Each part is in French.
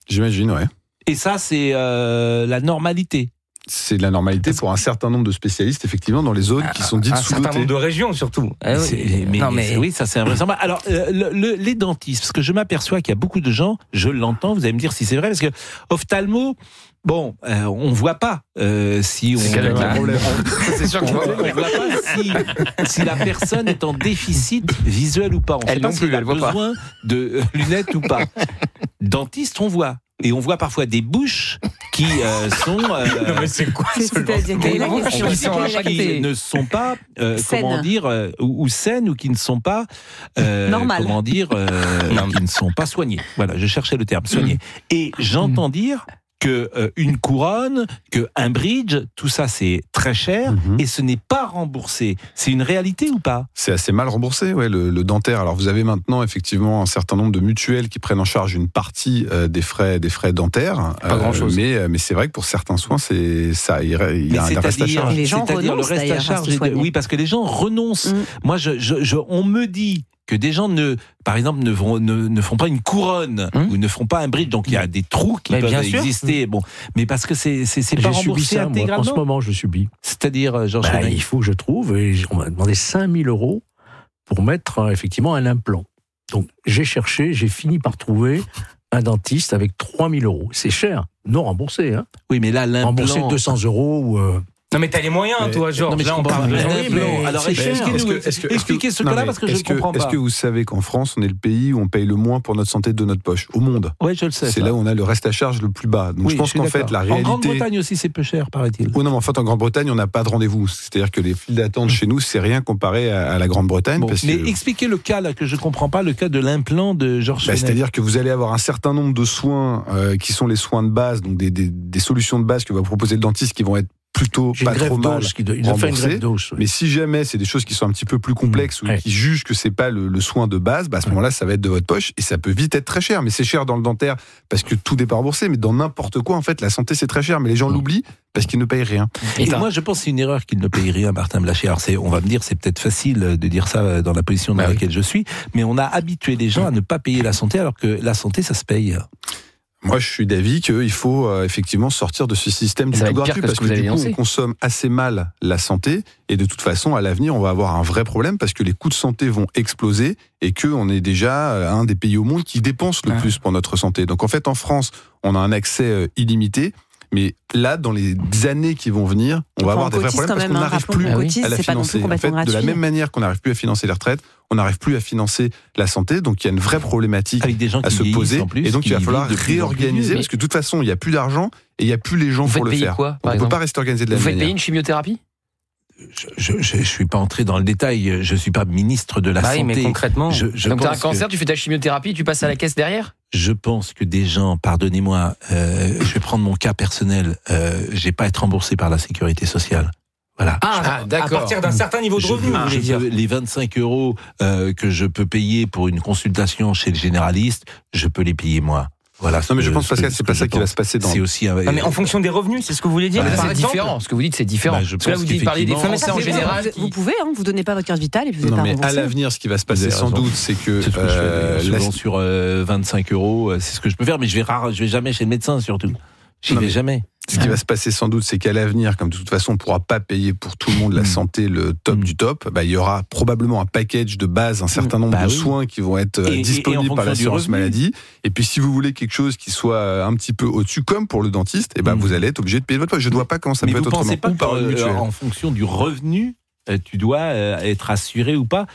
J'imagine, ouais. Et ça, c'est la normalité. C'est de la normalité pour un certain nombre de spécialistes, effectivement, dans les zones qui sont dites sous-dotées. Un certain nombre de régions, surtout. Oui, ça c'est invraisemblable. Alors, les dentistes, parce que je m'aperçois qu'il y a beaucoup de gens, je l'entends, vous allez me dire si c'est vrai, parce que ophtalmo, bon, on voit pas si on... C'est quel problème. C'est sûr qu'on voit pas si la personne est en déficit visuel ou pas. On ne sait pas s'il a besoin de lunettes ou pas. Dentiste, on voit. Et on voit parfois des bouches qui sont... non mais c'est quoi qui ne sont pas, comment dire, ou saines, ou qui ne sont pas... normales. Comment dire, qui ne sont pas soignées. Voilà, je cherchais le terme, soignées. Et j'entends dire que une couronne, que un bridge, tout ça c'est très cher et ce n'est pas remboursé. C'est une réalité ou pas ? C'est assez mal remboursé, ouais, le dentaire. Alors vous avez maintenant effectivement un certain nombre de mutuelles qui prennent en charge une partie des frais dentaires. Pas grand-chose. Mais c'est vrai que pour certains soins, il y a un reste à charge. Les gens c'est-à-dire renoncent le reste à charge. Oui, parce que les gens renoncent. Moi, on me dit que des gens par exemple, ne font pas une couronne ou ne font pas un bridge, donc il y a des trous qui peuvent exister. Bon, mais parce que c'est pas remboursé intégralement. En ce moment, je subis. C'est-à-dire, Georges Fenech. Il faut que je trouve, et on m'a demandé 5 000 € pour mettre effectivement un implant. Donc j'ai cherché, j'ai fini par trouver un dentiste avec 3 000 €. C'est cher, non remboursé. Hein. Oui, mais là, l'implant... Remboursé 200 € ou... Non mais t'as les moyens, toi, Georges. Non, mais là, on parle de alors expliquez ce cas-là, parce que je ne comprends pas. Est-ce que vous savez qu'en France, on est le pays où on paye le moins pour notre santé de notre poche, au monde ? Oui, je le sais. C'est là où on a le reste à charge le plus bas. Donc je pense qu'en fait, la réalité... En Grande-Bretagne aussi, c'est peu cher, paraît-il. Oui, non, mais en fait, en Grande-Bretagne, on n'a pas de rendez-vous. C'est-à-dire que les files d'attente chez nous, c'est rien comparé à la Grande-Bretagne. Mais expliquez le cas là, que je ne comprends pas, le cas de l'implant de Georges Fenech. C'est-à-dire que vous allez avoir un certain nombre de soins qui sont les soins de base, donc des solutions de base que va proposer le dentiste qui vont être plutôt pas trop mal remboursé, mais si jamais c'est des choses qui sont un petit peu plus complexes ou qui jugent que c'est pas le soin de base, à ce moment-là ça va être de votre poche et ça peut vite être très cher. Mais c'est cher dans le dentaire parce que tout n'est pas remboursé, mais dans n'importe quoi en fait la santé c'est très cher, mais les gens l'oublient parce qu'ils ne payent rien. Et moi je pense que c'est une erreur qu'ils ne payent rien, Martin Blachier. Alors on va me dire c'est peut-être facile de dire ça dans la position dans laquelle je suis, mais on a habitué les gens à ne pas payer la santé alors que la santé ça se paye. Moi, je suis d'avis qu'il faut effectivement sortir de ce système du tout gratuit parce que du coup, on consomme assez mal la santé et de toute façon, à l'avenir, on va avoir un vrai problème parce que les coûts de santé vont exploser et qu'on est déjà un des pays au monde qui dépense le plus pour notre santé. Donc en fait, en France, on a un accès illimité. Mais là, dans les années qui vont venir, on va avoir des vrais problèmes parce qu'on n'arrive plus à la financer. En fait, de la même manière qu'on n'arrive plus à financer les retraites, on n'arrive plus à financer la santé. Donc il y a une vraie problématique à se poser. Et donc il va falloir réorganiser parce que de toute façon, il n'y a plus d'argent et il n'y a plus les gens pour le faire. On ne peut pas rester organisé de la même manière. Vous faites payer une chimiothérapie ? Je suis pas entré dans le détail, je suis pas ministre de la santé. Oui, mais concrètement, donc t'as un cancer, tu fais ta chimiothérapie, tu passes à la caisse derrière ? Je pense que des gens, pardonnez-moi, je vais prendre mon cas personnel, j'ai pas à être remboursé par la sécurité sociale. Voilà. D'accord. À partir d'un certain niveau de revenu, vous voulez dire. Les 25 € que je peux payer pour une consultation chez le généraliste, je peux les payer moi. Voilà, non mais je pense Pascal, c'est pas ça qui va se passer dans. C'est aussi non mais en fonction des revenus, c'est ce que vous voulez dire. C'est différent. Ce que vous dites, c'est différent. Parce que là, vous dites parler des Français en général. Vous pouvez, vous donnez pas votre carte vitale et puis vous êtes pas remboursé. Mais à l'avenir, ce qui va se passer sans doute, c'est que souvent sur 25 €, c'est ce que je peux faire, mais je vais jamais chez le médecin surtout. J'y vais jamais. Ce qui va se passer sans doute, c'est qu'à l'avenir, comme de toute façon on ne pourra pas payer pour tout le monde la santé, le top du top, il y aura probablement un package de base, un certain nombre de soins qui vont être disponibles par l'assurance maladie. Et puis si vous voulez quelque chose qui soit un petit peu au-dessus, comme pour le dentiste, vous allez être obligé de payer votre poche. Je ne vois pas comment ça peut être autrement. Mais vous ne pensez pas qu'en fonction du revenu, tu dois être assuré ou pas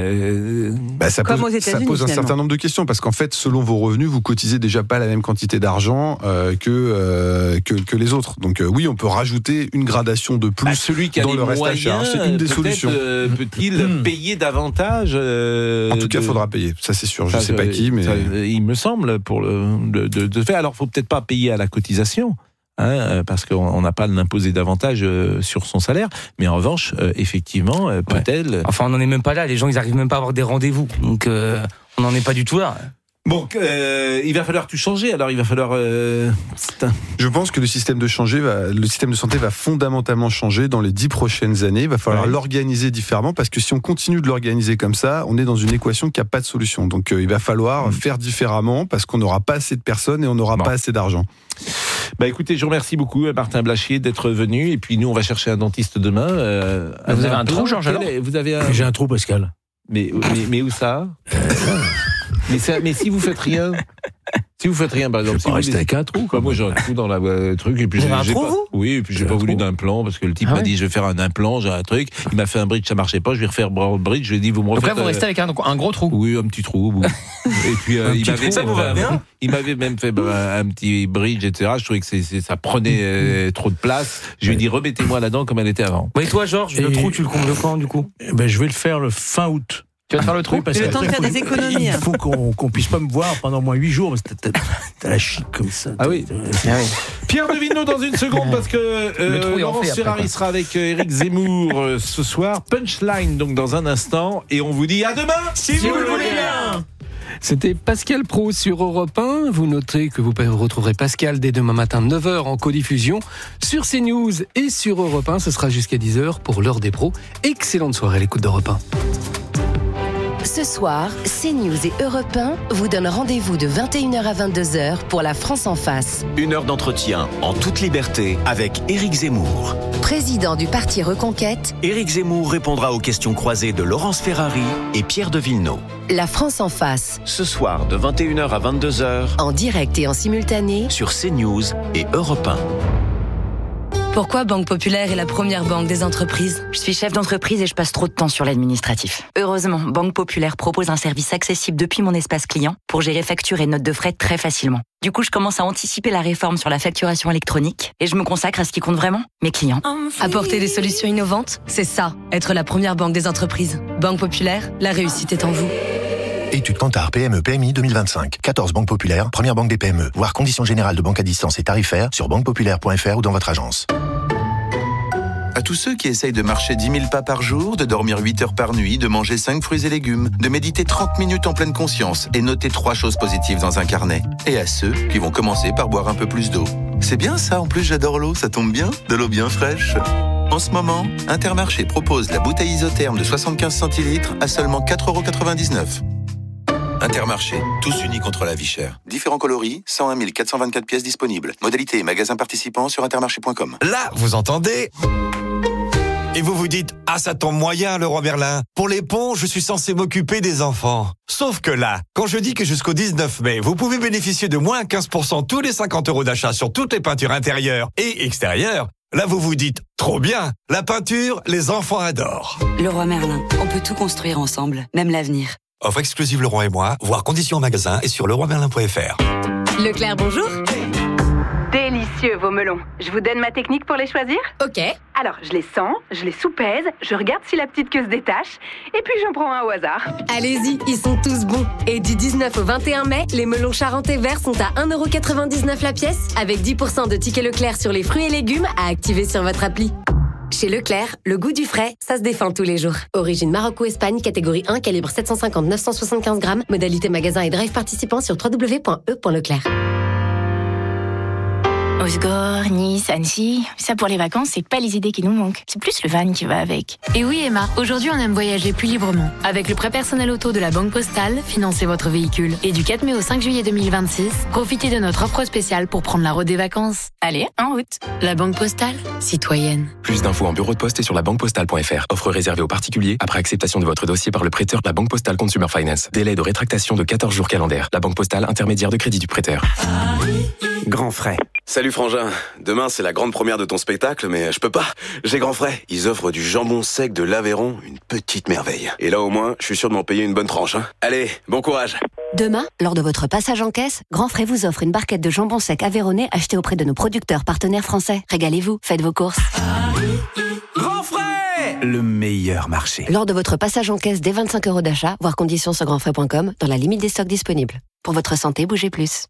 ça pose un certain nombre de questions parce qu'en fait, selon vos revenus, vous cotisez déjà pas la même quantité d'argent que les autres. Donc oui, on peut rajouter une gradation de plus celui qui a dans le reste à charge. C'est une des solutions. Peut-il payer davantage En tout cas, il faudra payer. Ça, c'est sûr. Je ne sais pas qui, mais il me semble pour de faire. Alors, faut peut-être pas payer à la cotisation. Parce qu'on n'a pas à l'imposer davantage sur son salaire, mais en revanche, effectivement, peut-elle... Enfin, on n'en est même pas là, les gens ils arrivent même pas à avoir des rendez-vous, donc on n'en est pas du tout là. Bon, il va falloir tout changer. Alors, il va falloir. Je pense que le système de santé va fondamentalement changer dans les 10 prochaines années. Il va falloir l'organiser différemment parce que si on continue de l'organiser comme ça, on est dans une équation qui n'a pas de solution. Donc, il va falloir faire différemment parce qu'on n'aura pas assez de personnes et on n'aura pas assez d'argent. Bah écoutez, je vous remercie beaucoup Martin Blachier d'être venu. Et puis nous, on va chercher un dentiste demain. Vous avez un trou, Georges, alors ? J'ai un trou, Pascal. Mais où ça mais si vous faites rien, par exemple, si vous restez avec un trou. Moi, j'ai un trou dans la truc et puis j'ai un trou, vous ? Oui, et puis j'ai pas voulu d'implant parce que le type m'a dit je vais faire un implant, j'ai un truc. Il m'a fait un bridge, ça marchait pas. Je vais refaire un bridge. Je lui ai dit vous me refaites. Donc là, vous restez avec un gros trou. Oui, un petit trou. Et puis il m'avait même fait un petit bridge, etc. Je trouvais que ça prenait trop de place. Je lui ai dit remettez-moi la dent comme elle était avant. Et toi, Georges, le trou, tu le combles quand du coup ? Je vais le faire le fin août. Tu vas te faire le trou parce que le temps de faire des économies. Il faut qu'on puisse pas me voir pendant au moins 8 jours. T'as la chic comme ça. Ah oui. Pierre de Villeneuve dans une seconde parce que Laurence Ferrari sera avec Éric Zemmour ce soir. Punchline donc dans un instant et on vous dit à demain si vous le voulez bien. C'était Pascal Praud sur Europe 1. Vous notez que vous retrouverez Pascal dès demain matin 9h en codiffusion sur CNews et sur Europe 1. Ce sera jusqu'à 10h pour l'heure des pros. Excellente soirée à l'écoute d'Europe 1. Ce soir, CNews et Europe 1 vous donnent rendez-vous de 21h à 22h pour La France en face. 1 heure d'entretien en toute liberté avec Éric Zemmour. Président du parti Reconquête, Éric Zemmour répondra aux questions croisées de Laurence Ferrari et Pierre de Villeneuve. La France en face. Ce soir de 21h à 22h. En direct et en simultané. Sur CNews et Europe 1. Pourquoi Banque Populaire est la première banque des entreprises ? Je suis chef d'entreprise et je passe trop de temps sur l'administratif. Heureusement, Banque Populaire propose un service accessible depuis mon espace client pour gérer factures et notes de frais très facilement. Du coup, je commence à anticiper la réforme sur la facturation électronique et je me consacre à ce qui compte vraiment, mes clients. Apporter des solutions innovantes, c'est ça, être la première banque des entreprises. Banque Populaire, la réussite est en vous. Étude Kantar PME PMI 2025. 14 banques populaires, première banque des PME. Voir conditions générales de banque à distance et tarifaires sur banquepopulaire.fr ou dans votre agence. À tous ceux qui essayent de marcher 10 000 pas par jour, de dormir 8 heures par nuit, de manger 5 fruits et légumes, de méditer 30 minutes en pleine conscience et noter 3 choses positives dans un carnet. Et à ceux qui vont commencer par boire un peu plus d'eau. C'est bien ça, en plus j'adore l'eau, ça tombe bien, de l'eau bien fraîche. En ce moment, Intermarché propose la bouteille isotherme de 75 centilitres à seulement 4,99 €. Intermarché, tous unis contre la vie chère. Différents coloris, 101 424 pièces disponibles. Modalité et magasins participants sur intermarché.com. Là, vous entendez ? Et vous vous dites, ah ça tombe moyen Leroy Merlin. Pour les ponts, je suis censé m'occuper des enfants. Sauf que là, quand je dis que jusqu'au 19 mai, vous pouvez bénéficier de moins 15% tous les 50 € d'achat sur toutes les peintures intérieures et extérieures, là vous vous dites, trop bien, la peinture, les enfants adorent. Leroy Merlin, on peut tout construire ensemble, même l'avenir. Offre exclusive Leroy et moi, voir conditions en magasin et sur leroymerlin.fr. Leclerc, bonjour. Délicieux vos melons. Je vous donne ma technique pour les choisir ? Ok. Alors, je les sens, je les soupèse, je regarde si la petite queue se détache, et puis j'en prends un au hasard. Allez-y, ils sont tous bons. Et du 19 au 21 mai, les melons charentais verts sont à 1,99 € la pièce, avec 10% de tickets Leclerc sur les fruits et légumes à activer sur votre appli. Chez Leclerc, le goût du frais, ça se défend tous les jours. Origine Maroc ou Espagne, catégorie 1, calibre 750-975 grammes. Modalité magasin et drive participant sur www.e.leclerc. Osgore, Nice, Annecy, ça pour les vacances, c'est pas les idées qui nous manquent. C'est plus le van qui va avec. Et oui Emma, aujourd'hui on aime voyager plus librement. Avec le prêt personnel auto de la Banque Postale, financez votre véhicule. Et du 4 mai au 5 juillet 2026, profitez de notre offre spéciale pour prendre la route des vacances. Allez, en route. La Banque Postale, citoyenne. Plus d'infos en bureau de poste et sur labanquepostale.fr. Offre réservée aux particuliers après acceptation de votre dossier par le prêteur de la Banque Postale Consumer Finance. Délai de rétractation de 14 jours calendaires. La Banque Postale, intermédiaire de crédit du prêteur. Grand frais. Salut Frangin, demain c'est la grande première de ton spectacle, mais je peux pas, j'ai grand frais. Ils offrent du jambon sec de l'Aveyron, une petite merveille. Et là au moins, je suis sûr de m'en payer une bonne tranche. Allez, bon courage. Demain, lors de votre passage en caisse, Grand Frais vous offre une barquette de jambon sec aveyronnais achetée auprès de nos producteurs partenaires français. Régalez-vous, faites vos courses. Grand frais, le meilleur marché. Lors de votre passage en caisse dès 25 € d'achat, voir conditions sur grandfrais.com, dans la limite des stocks disponibles. Pour votre santé, bougez plus.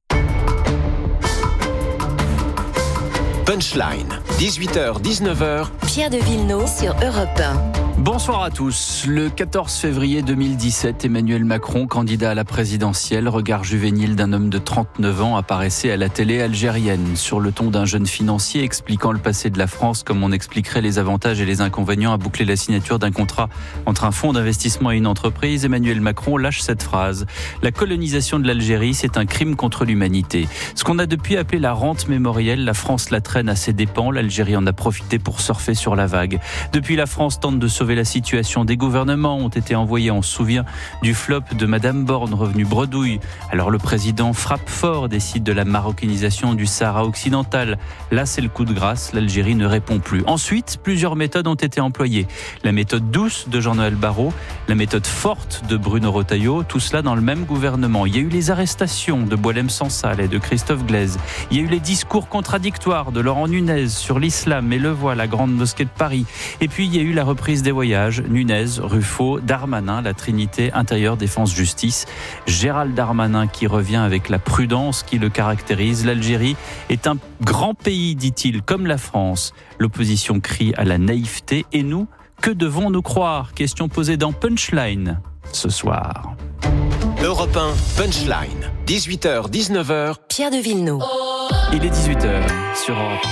Punchline, 18h, 19h. Pierre de Villeneuve sur Europe 1. Bonsoir à tous. Le 14 février 2017, Emmanuel Macron, candidat à la présidentielle, regard juvénile d'un homme de 39 ans, apparaissait à la télé algérienne sur le ton d'un jeune financier expliquant le passé de la France comme on expliquerait les avantages et les inconvénients à boucler la signature d'un contrat entre un fonds d'investissement et une entreprise. Emmanuel Macron lâche cette phrase. La colonisation de l'Algérie, c'est un crime contre l'humanité. Ce qu'on a depuis appelé la rente mémorielle, la France la traîne à ses dépens, l'Algérie en a profité pour surfer sur la vague. Depuis, la France tente de sauver la situation. Des gouvernements ont été envoyés, on se souvient du flop de Madame Borne, revenue bredouille. Alors le président frappe fort, décide de la marocanisation du Sahara occidental. Là, c'est le coup de grâce, l'Algérie ne répond plus. Ensuite, plusieurs méthodes ont été employées. La méthode douce de Jean-Noël Barrot, la méthode forte de Bruno Retailleau, tout cela dans le même gouvernement. Il y a eu les arrestations de Boualem Sansal et de Christophe Glaise. Il y a eu les discours contradictoires de Laurent Nunez sur l'islam et le voile, la grande mosquée de Paris. Et puis, il y a eu la reprise des voyages, Nunez, Ruffo, Darmanin, la trinité intérieure défense justice. Gérald Darmanin qui revient avec la prudence qui le caractérise. L'Algérie est un grand pays, dit-il, comme la France. L'opposition crie à la naïveté. Et nous, que devons-nous croire? Question posée dans Punchline ce soir. Europe 1, Punchline. 18h, 19h. Pierre de Villeneuve. Il est 18h sur Europe.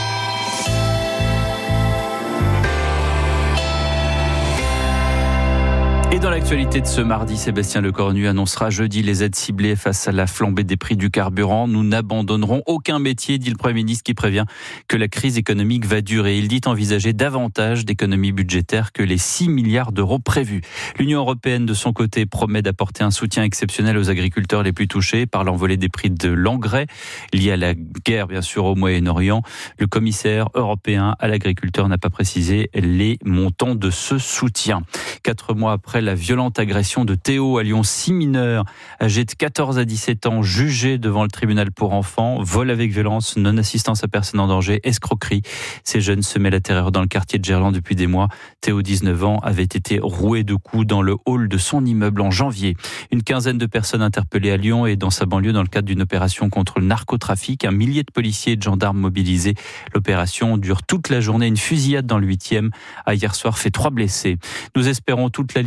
Et dans l'actualité de ce mardi, Sébastien Lecornu annoncera jeudi les aides ciblées face à la flambée des prix du carburant. Nous n'abandonnerons aucun métier, dit le Premier ministre qui prévient que la crise économique va durer. Il dit envisager davantage d'économies budgétaires que les 6 milliards d'euros prévus. L'Union européenne, de son côté, promet d'apporter un soutien exceptionnel aux agriculteurs les plus touchés par l'envolée des prix de l'engrais lié à la guerre, bien sûr, au Moyen-Orient. Le commissaire européen à l'agriculture n'a pas précisé les montants de ce soutien. 4 mois après la violente agression de Théo à Lyon, 6 mineurs âgés de 14 à 17 ans jugés devant le tribunal pour enfants, vol avec violence, non-assistance à personne en danger, escroquerie. Ces jeunes semaient la terreur dans le quartier de Gerland depuis des mois. Théo, 19 ans, avait été roué de coups dans le hall de son immeuble en janvier. Une quinzaine de personnes interpellées à Lyon et dans sa banlieue dans le cadre d'une opération contre le narcotrafic. Un millier de policiers et de gendarmes mobilisés. L'opération dure toute la journée. Une fusillade dans le 8e a hier soir fait 3 blessés. Nous espérons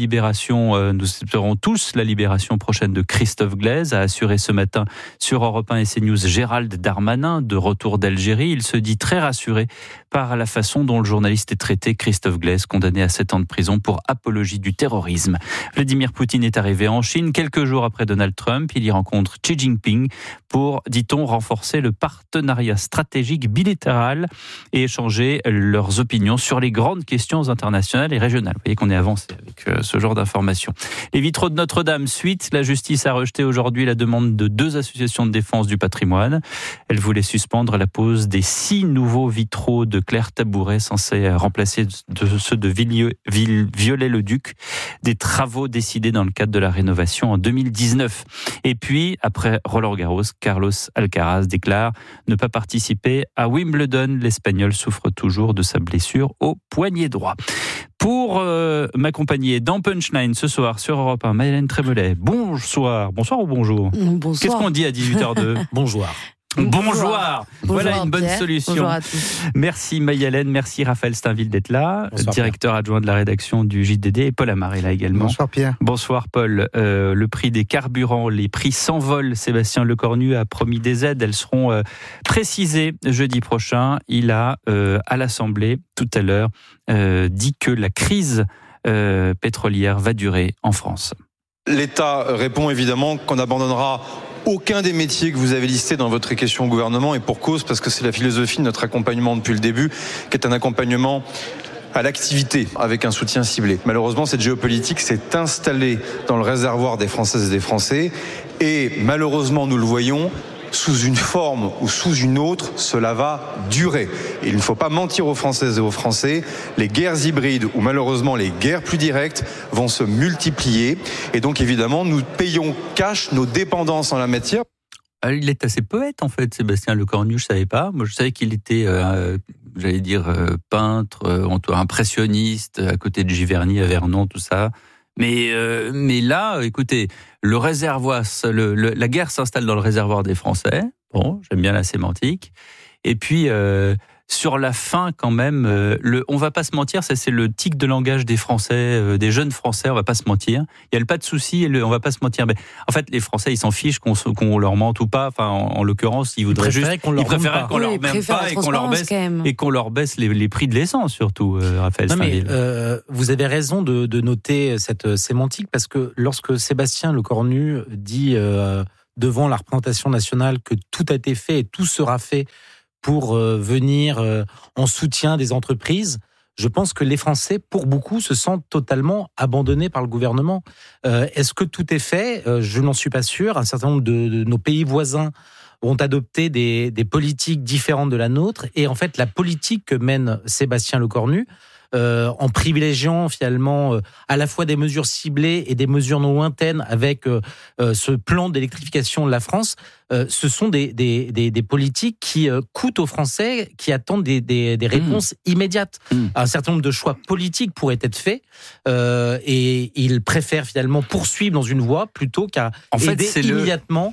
tous la libération prochaine de Christophe Glaise, a assuré ce matin sur Europe 1 et CNews Gérald Darmanin, de retour d'Algérie. Il se dit très rassuré par la façon dont le journaliste est traité. Christophe Glaise, condamné à 7 ans de prison pour apologie du terrorisme. Vladimir Poutine est arrivé en Chine quelques jours après Donald Trump. Il y rencontre Xi Jinping pour, dit-on, renforcer le partenariat stratégique bilatéral et échanger leurs opinions sur les grandes questions internationales et régionales. Vous voyez qu'on est avancé avec ce genre d'informations. Les vitraux de Notre-Dame, suite, la justice a rejeté aujourd'hui la demande de 2 associations de défense du patrimoine. Elle voulait suspendre la pose des 6 nouveaux vitraux de Claire Tabouret, censés remplacer ceux de Viollet-le-Duc, des travaux décidés dans le cadre de la rénovation en 2019. Et puis, après Roland-Garros, Carlos Alcaraz déclare ne pas participer à Wimbledon. L'Espagnol souffre toujours de sa blessure au poignet droit. Pour m'accompagner dans Punchline ce soir sur Europe 1, Mayalène Trémolet. Bonsoir. Bonsoir ou bonjour? Bonsoir. Qu'est-ce qu'on dit à 18h02? Bonjour. Bonjour. Voilà une bonne Pierre. solution. Bonjour à tous. Merci Mayalène, merci Raphaël Steinville d'être là, directeur adjoint de la rédaction du JDD, et Paul Amar est là également. Bonsoir Pierre. Bonsoir Paul. Le prix des carburants, les prix s'envolent. Sébastien Lecornu a promis des aides, elles seront précisées jeudi prochain. Il a à l'Assemblée tout à l'heure dit que la crise pétrolière va durer en France. L'État répond évidemment qu'on abandonnera aucun des métiers que vous avez listés dans votre question au gouvernement, et pour cause, parce que c'est la philosophie de notre accompagnement depuis le début, qui est un accompagnement à l'activité avec un soutien ciblé. Malheureusement, cette géopolitique s'est installée dans le réservoir des Françaises et des Français, et malheureusement, nous le voyons, sous une forme ou sous une autre, cela va durer. Et il ne faut pas mentir aux Françaises et aux Français, les guerres hybrides ou malheureusement les guerres plus directes vont se multiplier. Et donc évidemment, nous payons cash nos dépendances en la matière. Il est assez poète en fait, Sébastien Lecornu, je ne savais pas. Moi je savais qu'il était, peintre, impressionniste, à côté de Giverny, à Vernon, tout ça. Mais là, écoutez, le réservoir, la guerre s'installe dans le réservoir des Français. Bon, j'aime bien la sémantique. Et puis, Sur la fin, quand même, on va pas se mentir, ça c'est le tic de langage des Français, des jeunes Français, on va pas se mentir. Il y a le pas de souci, on va pas se mentir. Mais en fait, les Français, ils s'en fichent qu'on leur mente ou pas. Enfin, en l'occurrence, ils voudraient juste, qu'on leur préféraient qu'on leur même pas et qu'on leur baisse les prix de l'essence, surtout, Raphaël Steinville. Vous avez raison de noter cette sémantique, parce que lorsque Sébastien Lecornu dit devant la représentation nationale que tout a été fait et tout sera fait pour venir en soutien des entreprises, je pense que les Français, pour beaucoup, se sentent totalement abandonnés par le gouvernement. Est-ce que tout est fait ? Je n'en suis pas sûr. Un certain nombre de nos pays voisins ont adopté des politiques différentes de la nôtre. Et en fait, la politique que mène Sébastien Lecornu, en privilégiant finalement à la fois des mesures ciblées et des mesures non lointaines avec ce plan d'électrification de la France, ce sont des politiques qui coûtent aux Français, qui attendent des réponses immédiates. Un certain nombre de choix politiques pourraient être faits et ils préfèrent finalement poursuivre dans une voie plutôt qu'à aider immédiatement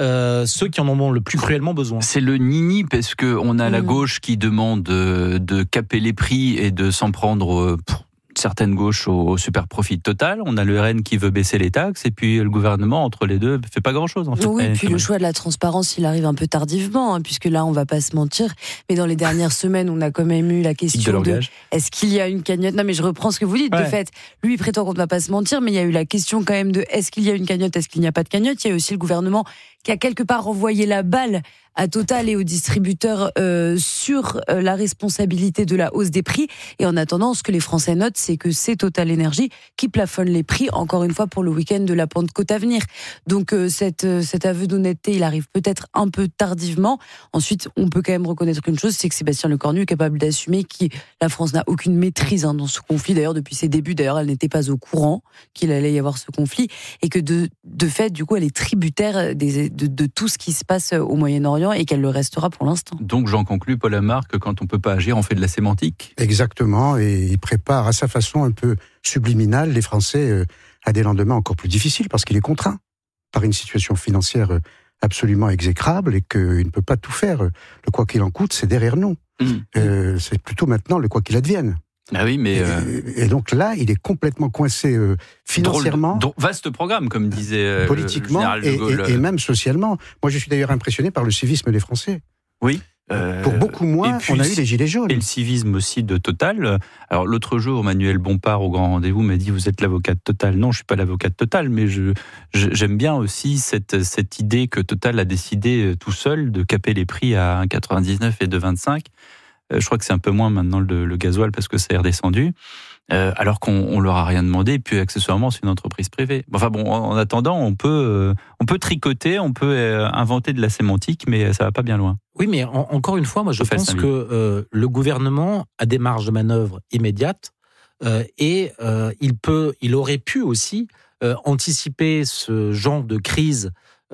ceux qui en ont le plus cruellement besoin. C'est le nini, parce qu'on a la gauche qui demande de caper les prix et de s'en prendre certaines gauches au super profit total. On a le RN qui veut baisser les taxes, et puis le gouvernement, entre les deux, fait pas grand-chose. En fait. Oui, puis le choix de la transparence, il arrive un peu tardivement, hein, puisque là, on va pas se mentir, mais dans les dernières semaines, on a quand même eu la question de est-ce qu'il y a une cagnotte ? Non, mais je reprends ce que vous dites. De fait, lui, il prétend qu'on ne va pas se mentir, mais il y a eu la question quand même de est-ce qu'il y a une cagnotte, est-ce qu'il n'y a pas de cagnotte ? Il y a aussi le gouvernement qui a quelque part envoyé la balle à Total et aux distributeurs sur la responsabilité de la hausse des prix. Et en attendant, ce que les Français notent, c'est que c'est Total Énergie qui plafonne les prix, encore une fois, pour le week-end de la Pentecôte à venir. Donc cet aveu d'honnêteté, il arrive peut-être un peu tardivement. Ensuite, on peut quand même reconnaître une chose, c'est que Sébastien Lecornu est capable d'assumer que la France n'a aucune maîtrise dans ce conflit. D'ailleurs, depuis ses débuts, elle n'était pas au courant qu'il allait y avoir ce conflit. Et que de fait, du coup, elle est tributaire de tout ce qui se passe au Moyen-Orient et qu'elle le restera pour l'instant. Donc j'en conclus, Paul Amar, que quand on ne peut pas agir, on fait de la sémantique. Exactement, et il prépare à sa façon un peu subliminale les Français à des lendemains encore plus difficiles, parce qu'il est contraint par une situation financière absolument exécrable et qu'il ne peut pas tout faire. Le quoi qu'il en coûte, c'est derrière nous. C'est plutôt maintenant le quoi qu'il advienne. Ah oui, mais et donc là, il est complètement coincé financièrement. Vaste programme, comme disait politiquement, le général de Gaulle. Et même socialement. Moi, je suis d'ailleurs impressionné par le civisme des Français. Oui. Pour beaucoup moins, on a eu les gilets jaunes. Et le civisme aussi de Total. Alors l'autre jour, Manuel Bompard, au grand rendez-vous, m'a dit « Vous êtes l'avocat de Total ». Non, je ne suis pas l'avocat de Total, mais j'aime bien aussi cette idée que Total a décidé tout seul de caper les prix à 1,99 et 2,25. Je crois que c'est un peu moins maintenant le gasoil parce que ça est redescendu, alors qu'on leur a rien demandé. Et puis accessoirement, c'est une entreprise privée. Enfin bon, en attendant, on peut tricoter, on peut inventer de la sémantique, mais ça va pas bien loin. Oui, mais encore une fois, moi je pense que le gouvernement a des marges de manœuvre immédiates et il aurait pu aussi anticiper ce genre de crise.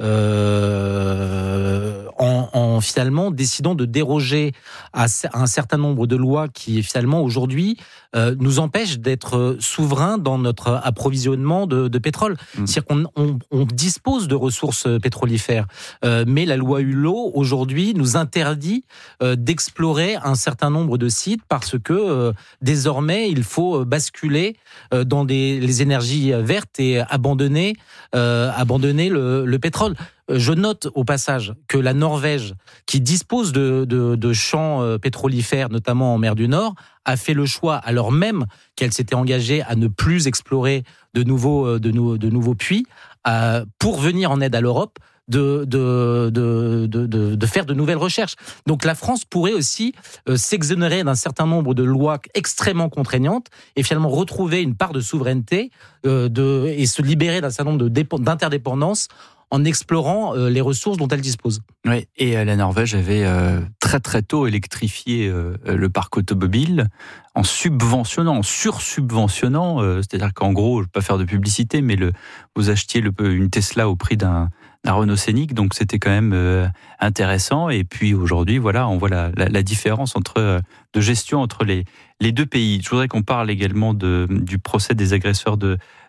En finalement décidant de déroger à un certain nombre de lois qui finalement aujourd'hui nous empêchent d'être souverains dans notre approvisionnement de pétrole. C'est-à-dire qu'on dispose de ressources pétrolifères, mais la loi Hulot aujourd'hui nous interdit d'explorer un certain nombre de sites parce que désormais il faut basculer dans les énergies vertes et abandonner le pétrole. Je note au passage que la Norvège, qui dispose de champs pétrolifères, notamment en mer du Nord, a fait le choix, alors même qu'elle s'était engagée à ne plus explorer de nouveaux puits, pour venir en aide à l'Europe, de faire de nouvelles recherches. Donc la France pourrait aussi s'exonérer d'un certain nombre de lois extrêmement contraignantes et finalement retrouver une part de souveraineté et se libérer d'un certain nombre d'interdépendances en explorant les ressources dont elle dispose. Oui, et la Norvège avait très très tôt électrifié le parc automobile en sursubventionnant, c'est-à-dire qu'en gros, je ne vais pas faire de publicité, mais vous achetiez une Tesla au prix d'un Renault Scénic, donc c'était quand même intéressant. Et puis aujourd'hui, voilà, on voit la différence de gestion entre les deux pays. Je voudrais qu'on parle également du procès des agresseurs de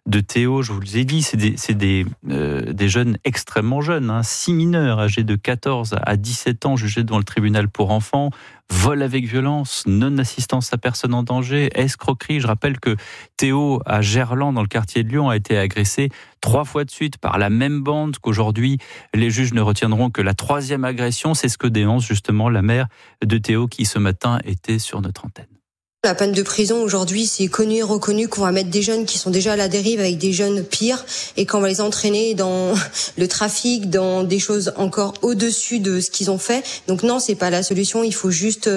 de Théo. Je vous l'ai dit, c'est des jeunes extrêmement jeunes, 6 mineurs âgés de 14 à 17 ans jugés devant le tribunal pour enfants. Vol avec violence, non-assistance à personne en danger, escroquerie. Je rappelle que Théo, à Gerland, dans le quartier de Lyon, a été agressé 3 fois de suite par la même bande, qu'aujourd'hui, les juges ne retiendront que la 3e agression. C'est ce que dénonce justement la mère de Théo, qui ce matin était sur notre antenne. La peine de prison aujourd'hui, c'est connu et reconnu qu'on va mettre des jeunes qui sont déjà à la dérive avec des jeunes pires et qu'on va les entraîner dans le trafic, dans des choses encore au-dessus de ce qu'ils ont fait. Donc non, c'est pas la solution. Il faut juste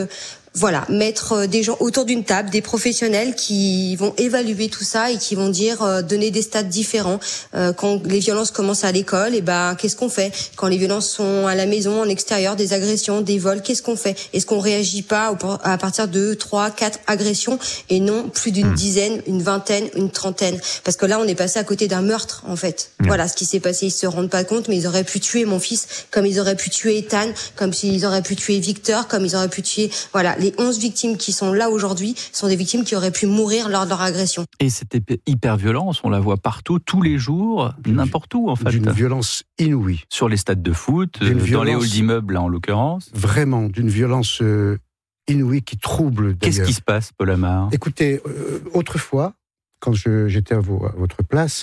mettre des gens autour d'une table, des professionnels qui vont évaluer tout ça et qui vont donner des stades différents. Quand les violences commencent à l'école, qu'est-ce qu'on fait? Quand les violences sont à la maison, en extérieur, des agressions, des vols, qu'est-ce qu'on fait? Est-ce qu'on réagit pas à partir de 3, 4 agressions et non plus d'une dizaine, une vingtaine, une trentaine? Parce que là, on est passé à côté d'un meurtre, en fait. Voilà ce qui s'est passé. Ils se rendent pas compte, mais ils auraient pu tuer mon fils, comme ils auraient pu tuer Ethan, comme s'ils auraient pu tuer Victor, comme ils auraient pu tuer, les 11 victimes qui sont là aujourd'hui sont des victimes qui auraient pu mourir lors de leur agression. Et cette hyper-violence, on la voit partout, tous les jours, n'importe où en fait. D'une violence inouïe. Sur les stades de foot, dans les halls d'immeubles là, en l'occurrence. Vraiment, d'une violence inouïe qui trouble d'ailleurs. Qu'est-ce qui se passe, Paul Amar ? Écoutez, autrefois, quand j'étais à votre place,